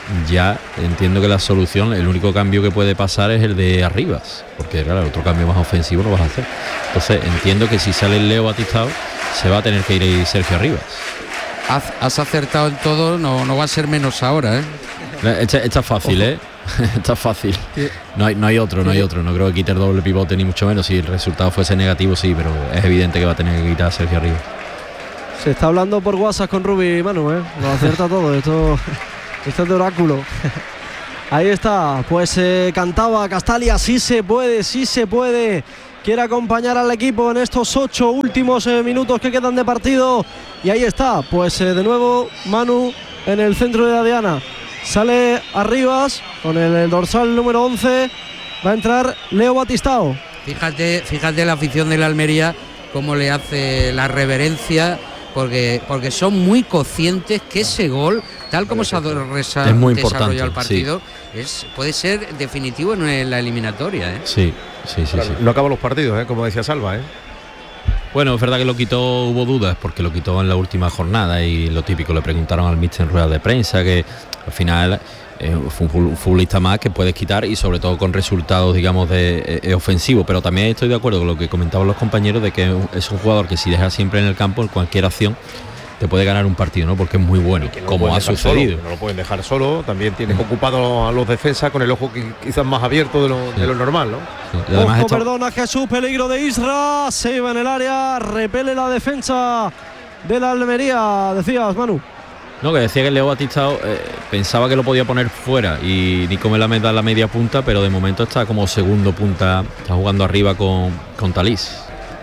ya entiendo que la solución, el único cambio que puede pasar es el de Arribas, porque claro, otro cambio más ofensivo no vas a hacer. Entonces entiendo que si sale Leo Batistao se va a tener que ir Sergio Arribas. Has acertado en todo, no va a ser menos ahora, ¿eh? Está fácil, ¿eh? Está fácil. No hay otro. No creo que quite el doble pivote ni mucho menos. Si el resultado fuese negativo, sí, pero es evidente que va a tener que quitar a Sergio Arribas. Se está hablando por WhatsApp con Rubi, Manu, ¿eh? Lo acierta todo, esto es de oráculo. Ahí está, pues cantaba Castalia, sí se puede. Quiere acompañar al equipo en estos 8 últimos minutos que quedan de partido. Y ahí está, pues de nuevo Manu en el centro de la diana. Sale Arribas con el dorsal número 11. Va a entrar Leo Batistao. Fíjate la afición de la Almería cómo le hace la reverencia, porque son muy conscientes que ese gol, tal como se ha desarrollado el partido, sí, puede ser definitivo en la eliminatoria, ¿eh? Sí. No acaban los partidos, como decía Salva, ¿eh? Bueno, es verdad que lo quitó, hubo dudas, porque lo quitó en la última jornada y lo típico, le preguntaron al míster en rueda de prensa, que al final fue un futbolista más que puedes quitar y sobre todo con resultados, digamos, de ofensivo. Pero también estoy de acuerdo con lo que comentaban los compañeros de que es un jugador que si deja siempre en el campo, en cualquier acción, te puede ganar un partido, ¿no? Porque es muy bueno, como ha sucedido. No lo pueden dejar solo, también tienes ocupado a los defensas con el ojo quizás más abierto de lo normal, ¿no? Sí. Ojo, perdona Jesús, peligro de Isra, se iba en el área, repele la defensa de la Almería, decías, Manu. No, que decía que Leo Batistao pensaba que lo podía poner fuera y Nico Melamed da la media punta, pero de momento está como segundo punta, está jugando arriba con Talís.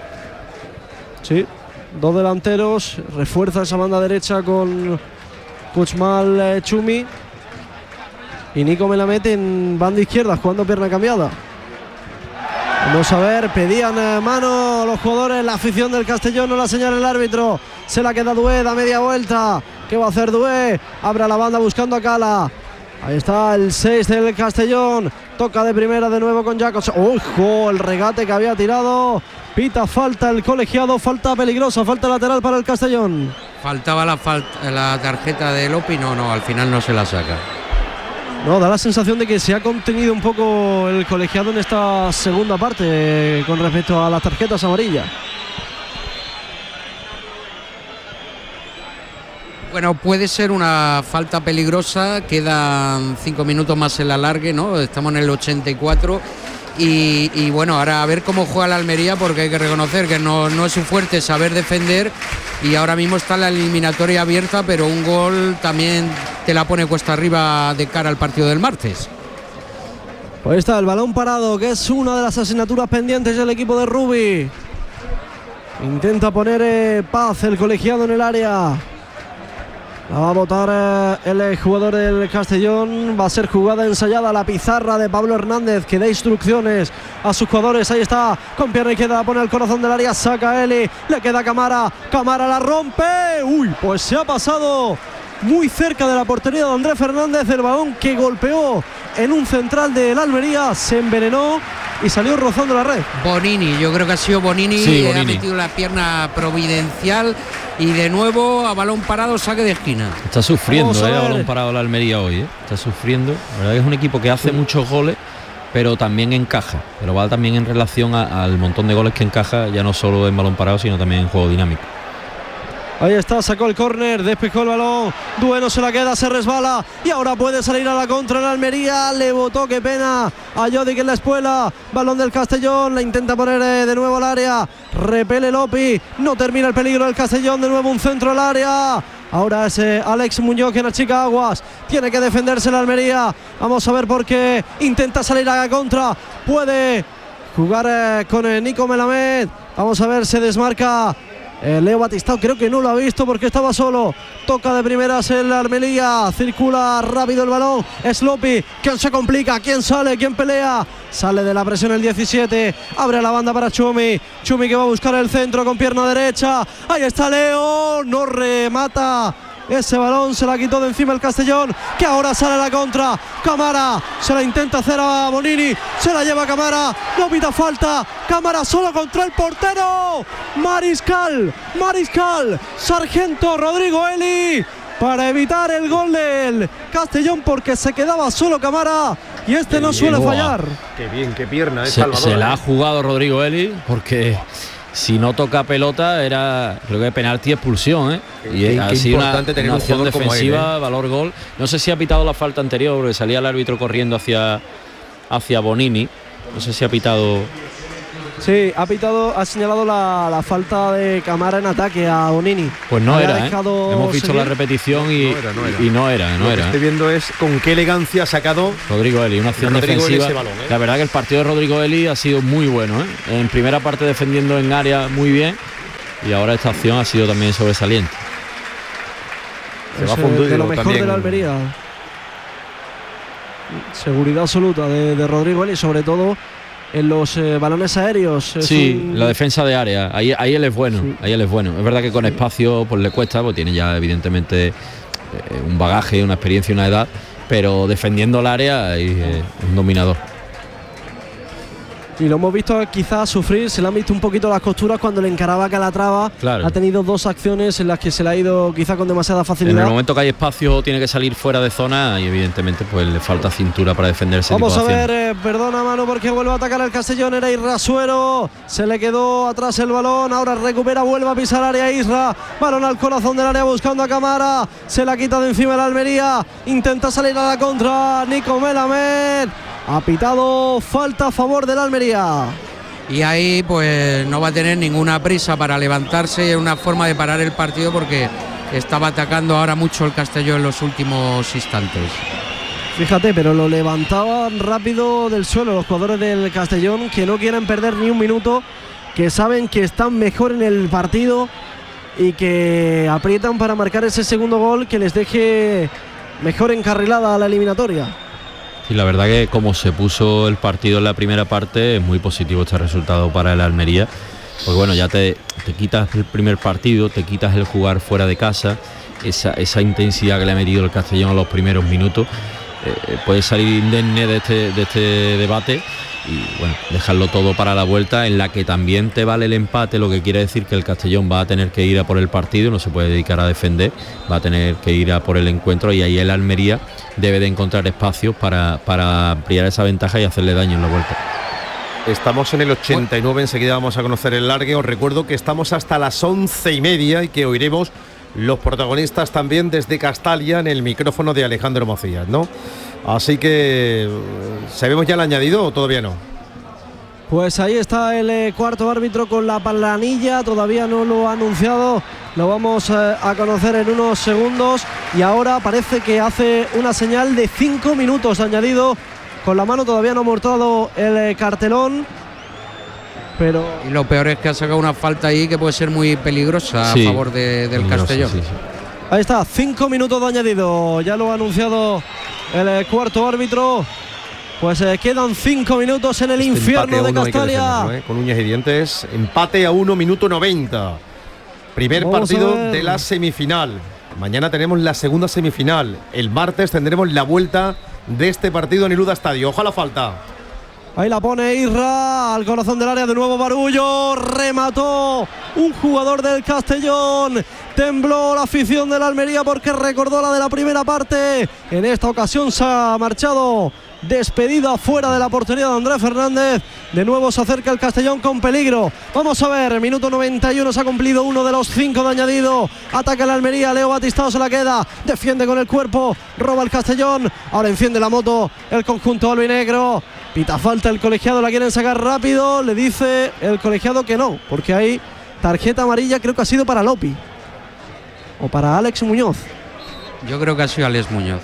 Sí. 2 delanteros, refuerza esa banda derecha con Puigmal Chumi y Nico Melamed en banda izquierda, jugando pierna cambiada. Vamos a ver, pedían mano los jugadores, la afición del Castellón, no la señala el árbitro, se la queda Dué, da media vuelta. ¿Qué va a hacer Dué? Abre a la banda buscando a Cala. Ahí está el 6 del Castellón, toca de primera de nuevo con Jacobs. ¡Ojo! El regate que había tirado. Pita falta el colegiado, falta peligrosa, falta lateral para el Castellón. Faltaba la tarjeta de Lopi, no, al final no se la saca. No, da la sensación de que se ha contenido un poco el colegiado en esta segunda parte con respecto a las tarjetas amarillas. Bueno, puede ser una falta peligrosa, quedan 5 minutos más en la alargue, ¿no? Estamos en el 84 y bueno, ahora a ver cómo juega la Almería, porque hay que reconocer que no es su fuerte saber defender y ahora mismo está la eliminatoria abierta, pero un gol también te la pone cuesta arriba de cara al partido del martes. Pues está el balón parado, que es una de las asignaturas pendientes del equipo de Rubi. Intenta poner paz el colegiado en el área. La va a botar el jugador del Castellón. Va a ser jugada ensayada, la pizarra de Pablo Hernández, que da instrucciones a sus jugadores. Ahí está, con pierna izquierda, pone el corazón del área, saca Eli, le queda Camara, Camara la rompe. Uy, pues se ha pasado muy cerca de la portería de Andrés Fernández. El balón que golpeó en un central de la Almería se envenenó y salió rozando la red. Bonini, yo creo que ha sido Bonini, sí, Bonini. Ha metido la pierna providencial y de nuevo a balón parado, saque de esquina. Está sufriendo a balón parado la Almería hoy, está sufriendo. La verdad que es un equipo que hace muchos goles, pero también encaja, pero va también en relación al montón de goles que encaja, ya no solo en balón parado, sino también en juego dinámico. Ahí está, sacó el córner, despejó el balón, Dueno se la queda, se resbala y ahora puede salir a la contra en la Almería. Le botó, qué pena, a Jodic en la espuela. Balón del Castellón, la intenta poner de nuevo al área, repele Lopi, no termina el peligro del Castellón, de nuevo un centro al área. Ahora es Alex Muñoz quien achica aguas, tiene que defenderse la Almería. Vamos a ver por qué intenta salir a la contra, puede jugar con Nico Melamed. Vamos a ver, se desmarca Leo Batistao, creo que no lo ha visto porque estaba solo. Toca de primeras en la Almería, circula rápido el balón, es Lopi, quien se complica, quien sale, quien pelea. Sale de la presión el 17, abre la banda para Chumi, Chumi que va a buscar el centro con pierna derecha. Ahí está Leo, no remata. Ese balón se la quitó de encima el Castellón, que ahora sale a la contra. Camara se la intenta hacer a Bonini, se la lleva Camara, no pita falta. Camara solo contra el portero. Mariscal, Sargento Rodrigo Eli. para evitar el gol del Castellón, porque se quedaba solo Camara y no suele fallar. Qué bien, qué pierna, Salvador. Se la ha jugado Rodrigo Eli, porque si no toca pelota era, creo que penalti, expulsión, y ha sido una acción defensiva, valor gol. No sé si ha pitado la falta anterior, porque salía el árbitro corriendo hacia Bonini. No sé si ha pitado. Sí, ha señalado la falta de Camara en ataque a Bonini. Pues no era, hemos visto la repetición y no era. Lo que estoy viendo es con qué elegancia ha sacado Rodrigo Eli, una acción defensiva. Balón, La verdad que el partido de Rodrigo Eli ha sido muy bueno, en primera parte defendiendo en área muy bien, y ahora esta acción ha sido también sobresaliente. Se va fundido de lo mejor también de la Almería. Seguridad absoluta de Rodrigo Eli, sobre todo en los balones aéreos. La defensa de área, ahí él es bueno, sí. Ahí él es bueno. Es verdad que con espacio pues le cuesta, pues tiene ya evidentemente un bagaje, una experiencia y una edad, pero defendiendo el área es un dominador. Y lo hemos visto quizás sufrir, se le han visto un poquito las costuras cuando le encaraba Calatrava. Claro. Ha tenido 2 acciones en las que se le ha ido quizá con demasiada facilidad. En el momento que hay espacio tiene que salir fuera de zona y evidentemente pues le falta cintura para defenderse. Vamos a ver, perdona Manu, porque vuelve a atacar el Castellón, era Isra Suero, se le quedó atrás el balón, ahora recupera, vuelve a pisar área Isra, balón al corazón del área buscando a Camara, se la quita de encima la Almería, intenta salir a la contra Nico Melamed. Ha pitado falta a favor de la Almería. Y ahí pues no va a tener ninguna prisa para levantarse, es una forma de parar el partido porque estaba atacando ahora mucho el Castellón en los últimos instantes. Fíjate, pero lo levantaban rápido del suelo los jugadores del Castellón, que no quieren perder ni un minuto, que saben que están mejor en el partido y que aprietan para marcar ese segundo gol que les deje mejor encarrilada a la eliminatoria. Y la verdad que como se puso el partido en la primera parte, es muy positivo este resultado para el Almería, porque bueno, ya te quitas el primer partido, te quitas el jugar fuera de casa, esa intensidad que le ha metido el Castellón a los primeros minutos, puedes salir indemne de este debate y bueno, dejarlo todo para la vuelta, en la que también te vale el empate, lo que quiere decir que el Castellón va a tener que ir a por el partido, no se puede dedicar a defender, va a tener que ir a por el encuentro, y ahí el Almería debe de encontrar espacios para ampliar esa ventaja y hacerle daño en la vuelta. Estamos en el 89, enseguida vamos a conocer el largue. Os recuerdo que estamos hasta las 11:30 y que oiremos los protagonistas también desde Castalia en el micrófono de Alejandro Macías, ¿no? Así que, ¿sabemos ya el añadido o todavía no? Pues ahí está el cuarto árbitro con la planilla, todavía no lo ha anunciado, lo vamos a conocer en unos segundos, y ahora parece que hace una señal de 5 minutos de añadido. Con la mano todavía no ha mostrado el cartelón, pero... Y lo peor es que ha sacado una falta ahí que puede ser muy peligrosa a favor del Castellón. Sí. Ahí está, 5 minutos de añadido, ya lo ha anunciado el cuarto árbitro. Pues quedan 5 minutos en el infierno de Castalia. Con uñas y dientes, empate a 1, minuto 90. Primer partido de la semifinal. Mañana tenemos la segunda semifinal. El martes tendremos la vuelta de este partido en el UDA Estadio. Ojalá falta. Ahí la pone Isra, al corazón del área, de nuevo Barullo, remató un jugador del Castellón, tembló la afición de la Almería porque recordó la de la primera parte. En esta ocasión se ha marchado despedida fuera de la portería de Andrés Fernández. De nuevo se acerca el Castellón con peligro. Vamos a ver, minuto 91, se ha cumplido uno de los 5 de añadido. Ataca la Almería, Leo Batistao se la queda, defiende con el cuerpo, roba el Castellón. Ahora enciende la moto el conjunto albinegro. Pita falta el colegiado, la quieren sacar rápido. Le dice el colegiado que no, porque hay tarjeta amarilla, creo que ha sido para Lopi o para Alex Muñoz. Yo creo que ha sido Alex Muñoz.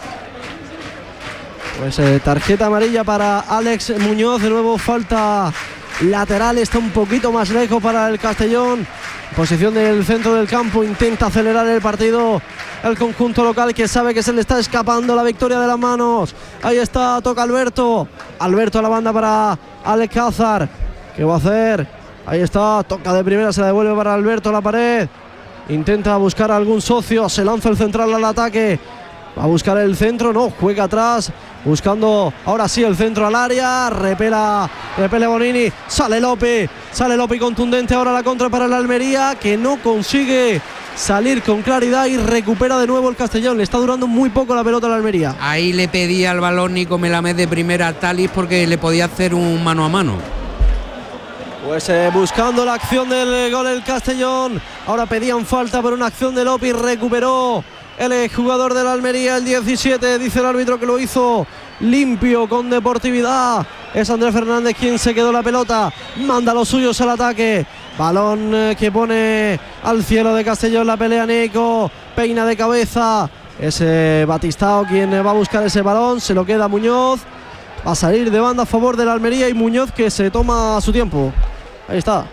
Pues tarjeta amarilla para Alex Muñoz. De nuevo falta lateral, está un poquito más lejos para el Castellón. Posición del centro del campo, intenta acelerar el partido el conjunto local, que sabe que se le está escapando la victoria de las manos. Ahí está, toca Alberto a la banda para Alcázar. ¿Qué va a hacer? Ahí está, toca de primera, se la devuelve para Alberto a la pared. Intenta buscar a algún socio, se lanza el central al ataque. Va a buscar el centro, no, juega atrás, buscando ahora sí el centro al área, repele Bonini, sale Lopi contundente, ahora la contra para la Almería, que no consigue salir con claridad y recupera de nuevo el Castellón. Le está durando muy poco la pelota a la Almería. Ahí le pedía al balón Nico Melamed de primera a Talis porque le podía hacer un mano a mano. Pues buscando la acción del gol el Castellón. Ahora pedían falta por una acción de López. Recuperó el jugador de la Almería, el 17. Dice el árbitro que lo hizo limpio, con deportividad. Es Andrés Fernández quien se quedó la pelota. Manda a los suyos al ataque. Balón que pone al cielo de Castellón. La pelea Nico. Peina de cabeza. Es Batistao quien va a buscar ese balón. Se lo queda Muñoz. Va a salir de banda a favor de la Almería y Muñoz que se toma su tiempo. Ahí está.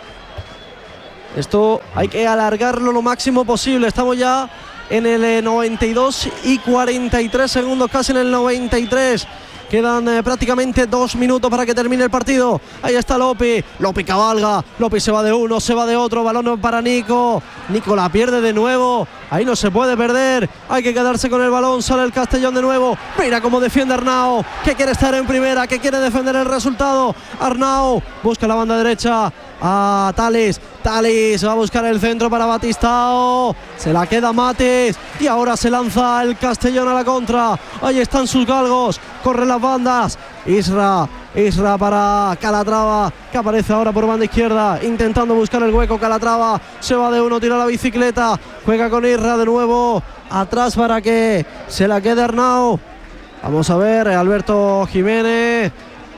Esto hay que alargarlo lo máximo posible. Estamos ya en el 92 y 43 segundos, casi en el 93. Quedan prácticamente 2 minutos para que termine el partido. Ahí está López. López cabalga. López se va de uno, se va de otro. Balón para Nico. Nico la pierde de nuevo. Ahí no se puede perder. Hay que quedarse con el balón. Sale el Castellón de nuevo. Mira cómo defiende Arnau, que quiere estar en primera, que quiere defender el resultado. Arnau busca la banda derecha a Talis. Talis va a buscar el centro para Batistao. Se la queda Mates. Y ahora se lanza el Castellón a la contra. Ahí están sus galgos. Corren las bandas. Isra para Calatrava, que aparece ahora por banda izquierda, intentando buscar el hueco. Calatrava se va de uno, tira la bicicleta, juega con Isra de nuevo, atrás para que se la quede Arnau. Vamos a ver, Alberto Jiménez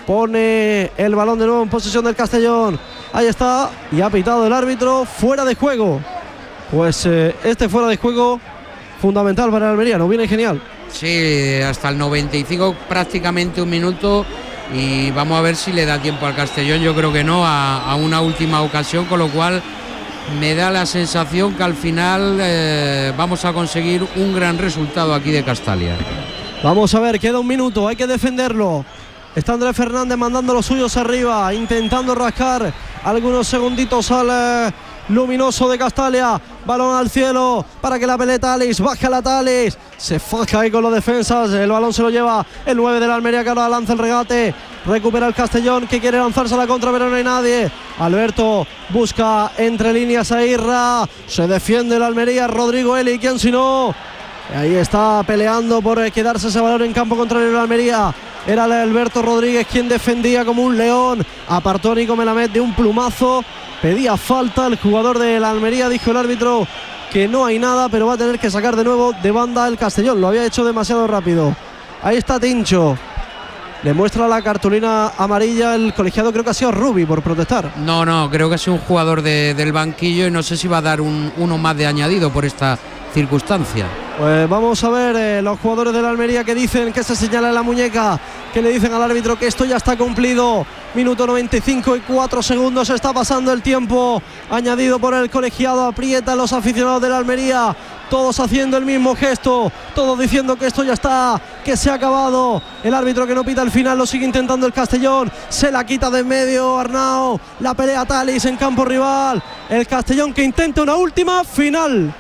pone el balón de nuevo en posesión del Castellón. Ahí está, y ha pitado el árbitro fuera de juego. Pues este fuera de juego fundamental para el Almería, nos viene genial. Sí, hasta el 95, prácticamente un minuto, y vamos a ver si le da tiempo al Castellón. Yo creo que no, a una última ocasión, con lo cual me da la sensación que al final vamos a conseguir un gran resultado aquí de Castalia. Vamos a ver, queda un minuto, hay que defenderlo. Está Andrés Fernández mandando los suyos arriba, intentando rascar algunos segunditos al luminoso de Castalia. Balón al cielo para que la pelee Talis. Baja la Talis. Se faja ahí con los defensas. El balón se lo lleva el 9 de la Almería, que ahora lanza el regate. Recupera el Castellón, que quiere lanzarse a la contra, pero no hay nadie. Alberto busca entre líneas a Irra. Se defiende la Almería. Rodrigo Eli, ¿quién si no? Ahí está peleando por quedarse ese balón en campo contrario de la Almería. Era Alberto Rodríguez quien defendía como un león. Apartó Nico Melamed de un plumazo. Pedía falta el jugador de la Almería. Dijo el árbitro que no hay nada, pero va a tener que sacar de nuevo de banda el Castellón. Lo había hecho demasiado rápido. Ahí está Tincho. Le muestra la cartulina amarilla el colegiado, creo que ha sido Rubi por protestar. No, creo que ha sido un jugador del banquillo y no sé si va a dar uno más de añadido por esta circunstancia. Pues vamos a ver los jugadores de la Almería que dicen, que se señala en la muñeca, que le dicen al árbitro que esto ya está cumplido. Minuto 95 y 4 segundos, está pasando el tiempo añadido por el colegiado. Aprietan los aficionados de la Almería, todos haciendo el mismo gesto, todos diciendo que esto ya está, que se ha acabado. El árbitro que no pita el final, lo sigue intentando el Castellón, se la quita de en medio Arnau, la pelea Talis en campo rival. El Castellón que intenta una última final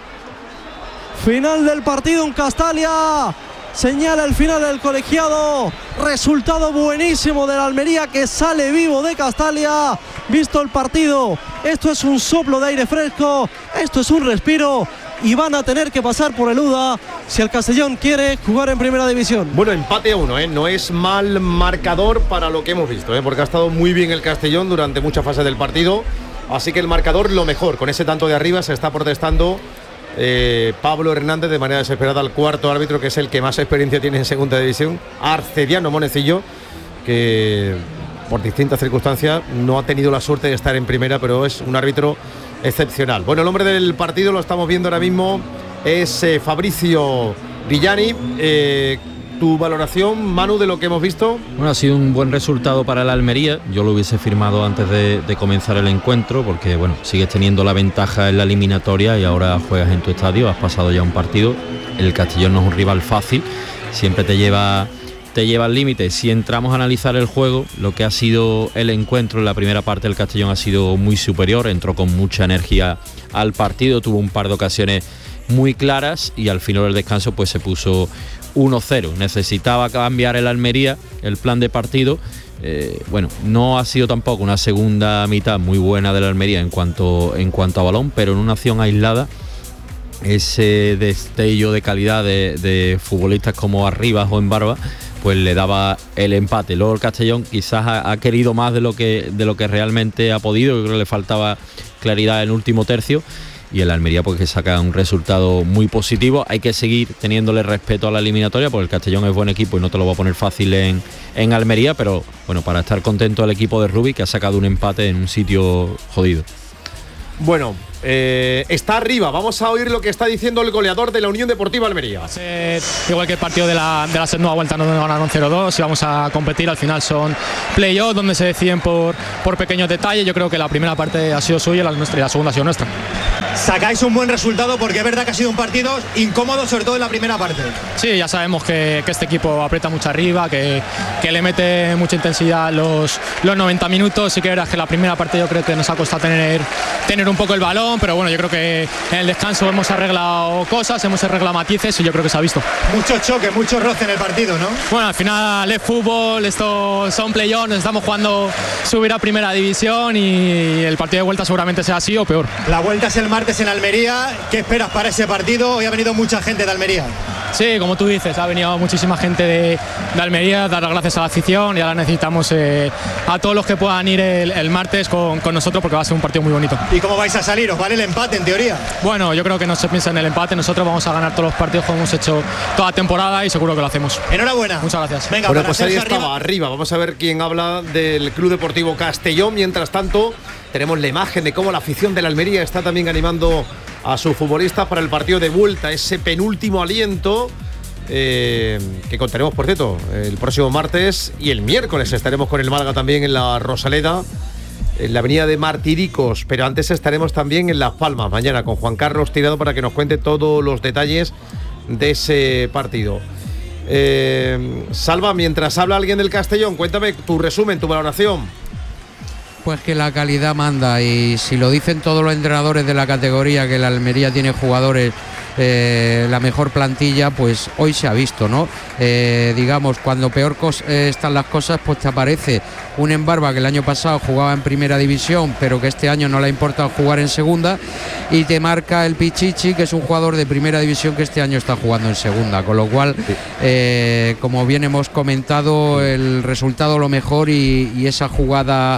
del partido en Castalia. Señala el final del colegiado. Resultado buenísimo de la Almería, que sale vivo de Castalia. Visto el partido, esto es un soplo de aire fresco, esto es un respiro, y van a tener que pasar por el UDA si el Castellón quiere jugar en primera división. Bueno, empate a 1, no es mal marcador para lo que hemos visto, porque ha estado muy bien el Castellón durante mucha fase del partido. Así que el marcador lo mejor, con ese tanto de arriba se está protestando Pablo Hernández de manera desesperada al cuarto árbitro, que es el que más experiencia tiene en segunda división, Arcediano Monecillo, que por distintas circunstancias no ha tenido la suerte de estar en primera, pero es un árbitro excepcional. Bueno, el hombre del partido lo estamos viendo ahora mismo, es Fabricio Villani. Tu valoración, Manu, de lo que hemos visto. Bueno, ha sido un buen resultado para la Almería. Yo lo hubiese firmado antes de comenzar el encuentro, porque bueno, sigues teniendo la ventaja en la eliminatoria y ahora juegas en tu estadio, has pasado ya un partido. El Castellón no es un rival fácil, siempre te lleva al límite. Si entramos a analizar el juego, lo que ha sido el encuentro en la primera parte, el Castellón ha sido muy superior, entró con mucha energía al partido, tuvo un par de ocasiones muy claras y al final del descanso pues se puso 1-0. Necesitaba cambiar el Almería el plan de partido. Bueno, no ha sido tampoco una segunda mitad muy buena de la Almería en cuanto a balón, pero en una acción aislada ese destello de calidad de futbolistas como Arribas o Embarba, pues le daba el empate. Luego el Castellón quizás ha querido más de lo que realmente ha podido. Yo creo que le faltaba claridad en el último tercio, y el Almería pues que saca un resultado muy positivo. Hay que seguir teniéndole respeto a la eliminatoria, porque el Castellón es buen equipo y no te lo va a poner fácil en Almería, pero bueno, para estar contento el equipo de Rubi, que ha sacado un empate en un sitio jodido. Bueno, está arriba. Vamos a oír lo que está diciendo el goleador de la Unión Deportiva Almería. Igual que el partido de la nueva vuelta, no ganaron 0-2 y vamos a competir. Al final son play-off donde se deciden por pequeños detalles. Yo creo que la primera parte ha sido suya, la nuestra, y la segunda ha sido nuestra. Sacáis un buen resultado, porque es verdad que ha sido un partido incómodo, sobre todo en la primera parte. Sí, ya sabemos que este equipo aprieta mucho arriba, que le mete mucha intensidad los 90 minutos. Sí que verás que la primera parte yo creo que nos ha costado tener un poco el balón, pero bueno, yo creo que en el descanso hemos arreglado cosas, hemos arreglado matices y yo creo que se ha visto. Mucho choque, mucho roce en el partido, ¿no? Bueno, al final es fútbol, esto son play-offs, nos estamos jugando subir a primera división y el partido de vuelta seguramente sea así o peor. La vuelta es el martes en Almería. ¿Qué esperas para ese partido? Hoy ha venido mucha gente de Almería. Sí, como tú dices, ha venido muchísima gente de Almería, dar las gracias a la afición, y ahora necesitamos a todos los que puedan ir el martes con nosotros, porque va a ser un partido muy bonito. ¿Y cómo vais a salir? ¿Os vale el empate en teoría? Bueno, yo creo que no se piensa en el empate, nosotros vamos a ganar todos los partidos como hemos hecho toda la temporada y seguro que lo hacemos. Enhorabuena. Muchas gracias. Venga, bueno, pues ahí estaba arriba. Vamos a ver quién habla del Club Deportivo Castellón. Mientras tanto, tenemos la imagen de cómo la afición de la Almería está también animando a sus futbolistas para el partido de vuelta, ese penúltimo aliento que contaremos, por cierto, el próximo martes, y el miércoles estaremos con el Málaga también en la Rosaleda, en la avenida de Martiricos, pero antes estaremos también en Las Palmas mañana con Juan Carlos Tirado para que nos cuente todos los detalles de ese partido. Salva, mientras habla alguien del Castellón, cuéntame tu resumen, tu valoración. Pues que la calidad manda, y si lo dicen todos los entrenadores de la categoría, que la Almería tiene jugadores, la mejor plantilla, pues hoy se ha visto, ¿no? Digamos, cuando peor están las cosas, pues te aparece un Embarba que el año pasado jugaba en primera división, pero que este año no le ha importado jugar en segunda, y te marca el Pichichi, que es un jugador de primera división que este año está jugando en segunda, con lo cual, como bien hemos comentado, el resultado lo mejor, y esa jugada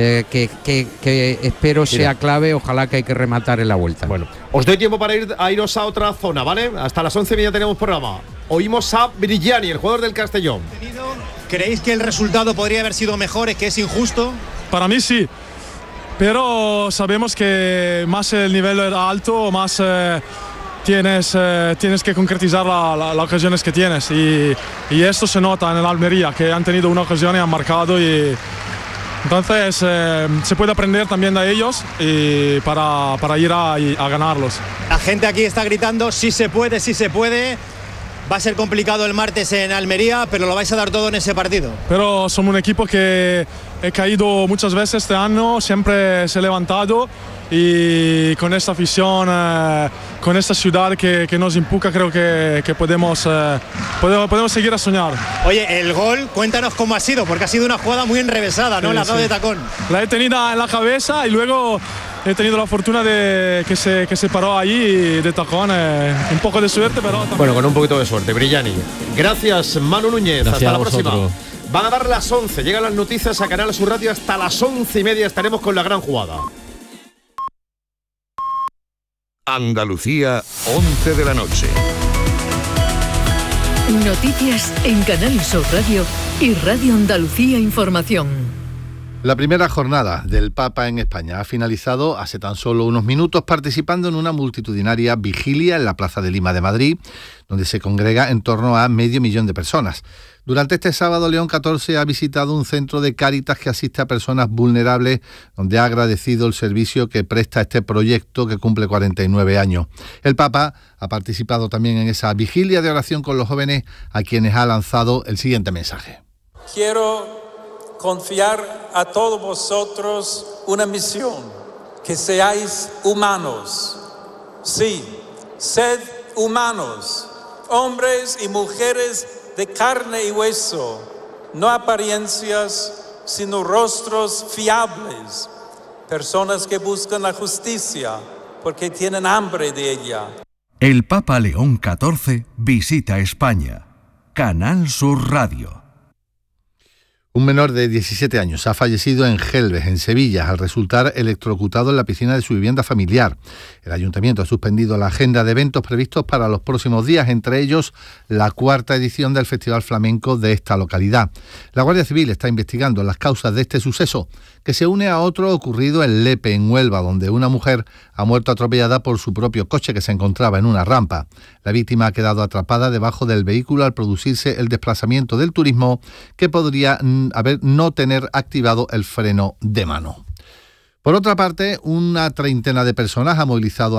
que espero sea clave, ojalá, que hay que rematar en la vuelta. Bueno, os doy tiempo para iros a otra zona, ¿vale? Hasta las 11:30 tenemos programa. Oímos a Brigiani, el jugador del Castellón. ¿Creéis que el resultado podría haber sido mejor? ¿Es que es injusto? Para mí sí, pero sabemos que más el nivel era alto, más tienes que concretizar las ocasiones que tienes, y esto se nota en el Almería, que han tenido una ocasión y han marcado, y entonces se puede aprender también de ellos y para ir a ganarlos. La gente aquí está gritando, sí se puede, sí se puede. Va a ser complicado el martes en Almería, pero lo vais a dar todo en ese partido. Pero somos un equipo que he caído muchas veces este año, siempre se ha levantado, y con esta afición, con esta ciudad que nos empuja, creo que podemos seguir a soñar. Oye, el gol, cuéntanos cómo ha sido, porque ha sido una jugada muy enrevesada, ¿no? Sí, la ha dado de tacón. La he tenido en la cabeza y luego he tenido la fortuna de que se paró allí de tacón. Un poco de suerte, pero también. Bueno, con un poquito de suerte, Brigiani. Gracias, Manu Núñez. Gracias, hasta la próxima. Vosotros. Van a dar las 11. Llegan las noticias a Canal Sur Radio. Hasta las 11:30 estaremos con la gran jugada. Andalucía, 11 de la noche. Noticias en Canal Sur Radio y Radio Andalucía Información. La primera jornada del Papa en España ha finalizado hace tan solo unos minutos, participando en una multitudinaria vigilia en la Plaza de Lima de Madrid, donde se congrega en torno a 500.000 de personas. Durante este sábado, León XIV ha visitado un centro de Cáritas que asiste a personas vulnerables, donde ha agradecido el servicio que presta este proyecto que cumple 49 años. El Papa ha participado también en esa vigilia de oración con los jóvenes, a quienes ha lanzado el siguiente mensaje. Quiero confiar a todos vosotros una misión, que seáis humanos. Sí, sed humanos, hombres y mujeres de carne y hueso, no apariencias, sino rostros fiables, personas que buscan la justicia porque tienen hambre de ella. El Papa León XIV visita España. Canal Sur Radio. Un menor de 17 años ha fallecido en Gelbes, en Sevilla, al resultar electrocutado en la piscina de su vivienda familiar. El ayuntamiento ha suspendido la agenda de eventos previstos para los próximos días, entre ellos la 4ª edición del Festival Flamenco de esta localidad. La Guardia Civil está investigando las causas de este suceso, que se une a otro ocurrido en Lepe, en Huelva, donde una mujer ha muerto atropellada por su propio coche que se encontraba en una rampa. La víctima ha quedado atrapada debajo del vehículo al producirse el desplazamiento del turismo, que podría no tener activado el freno de mano. Por otra parte, una treintena de personas ha movilizado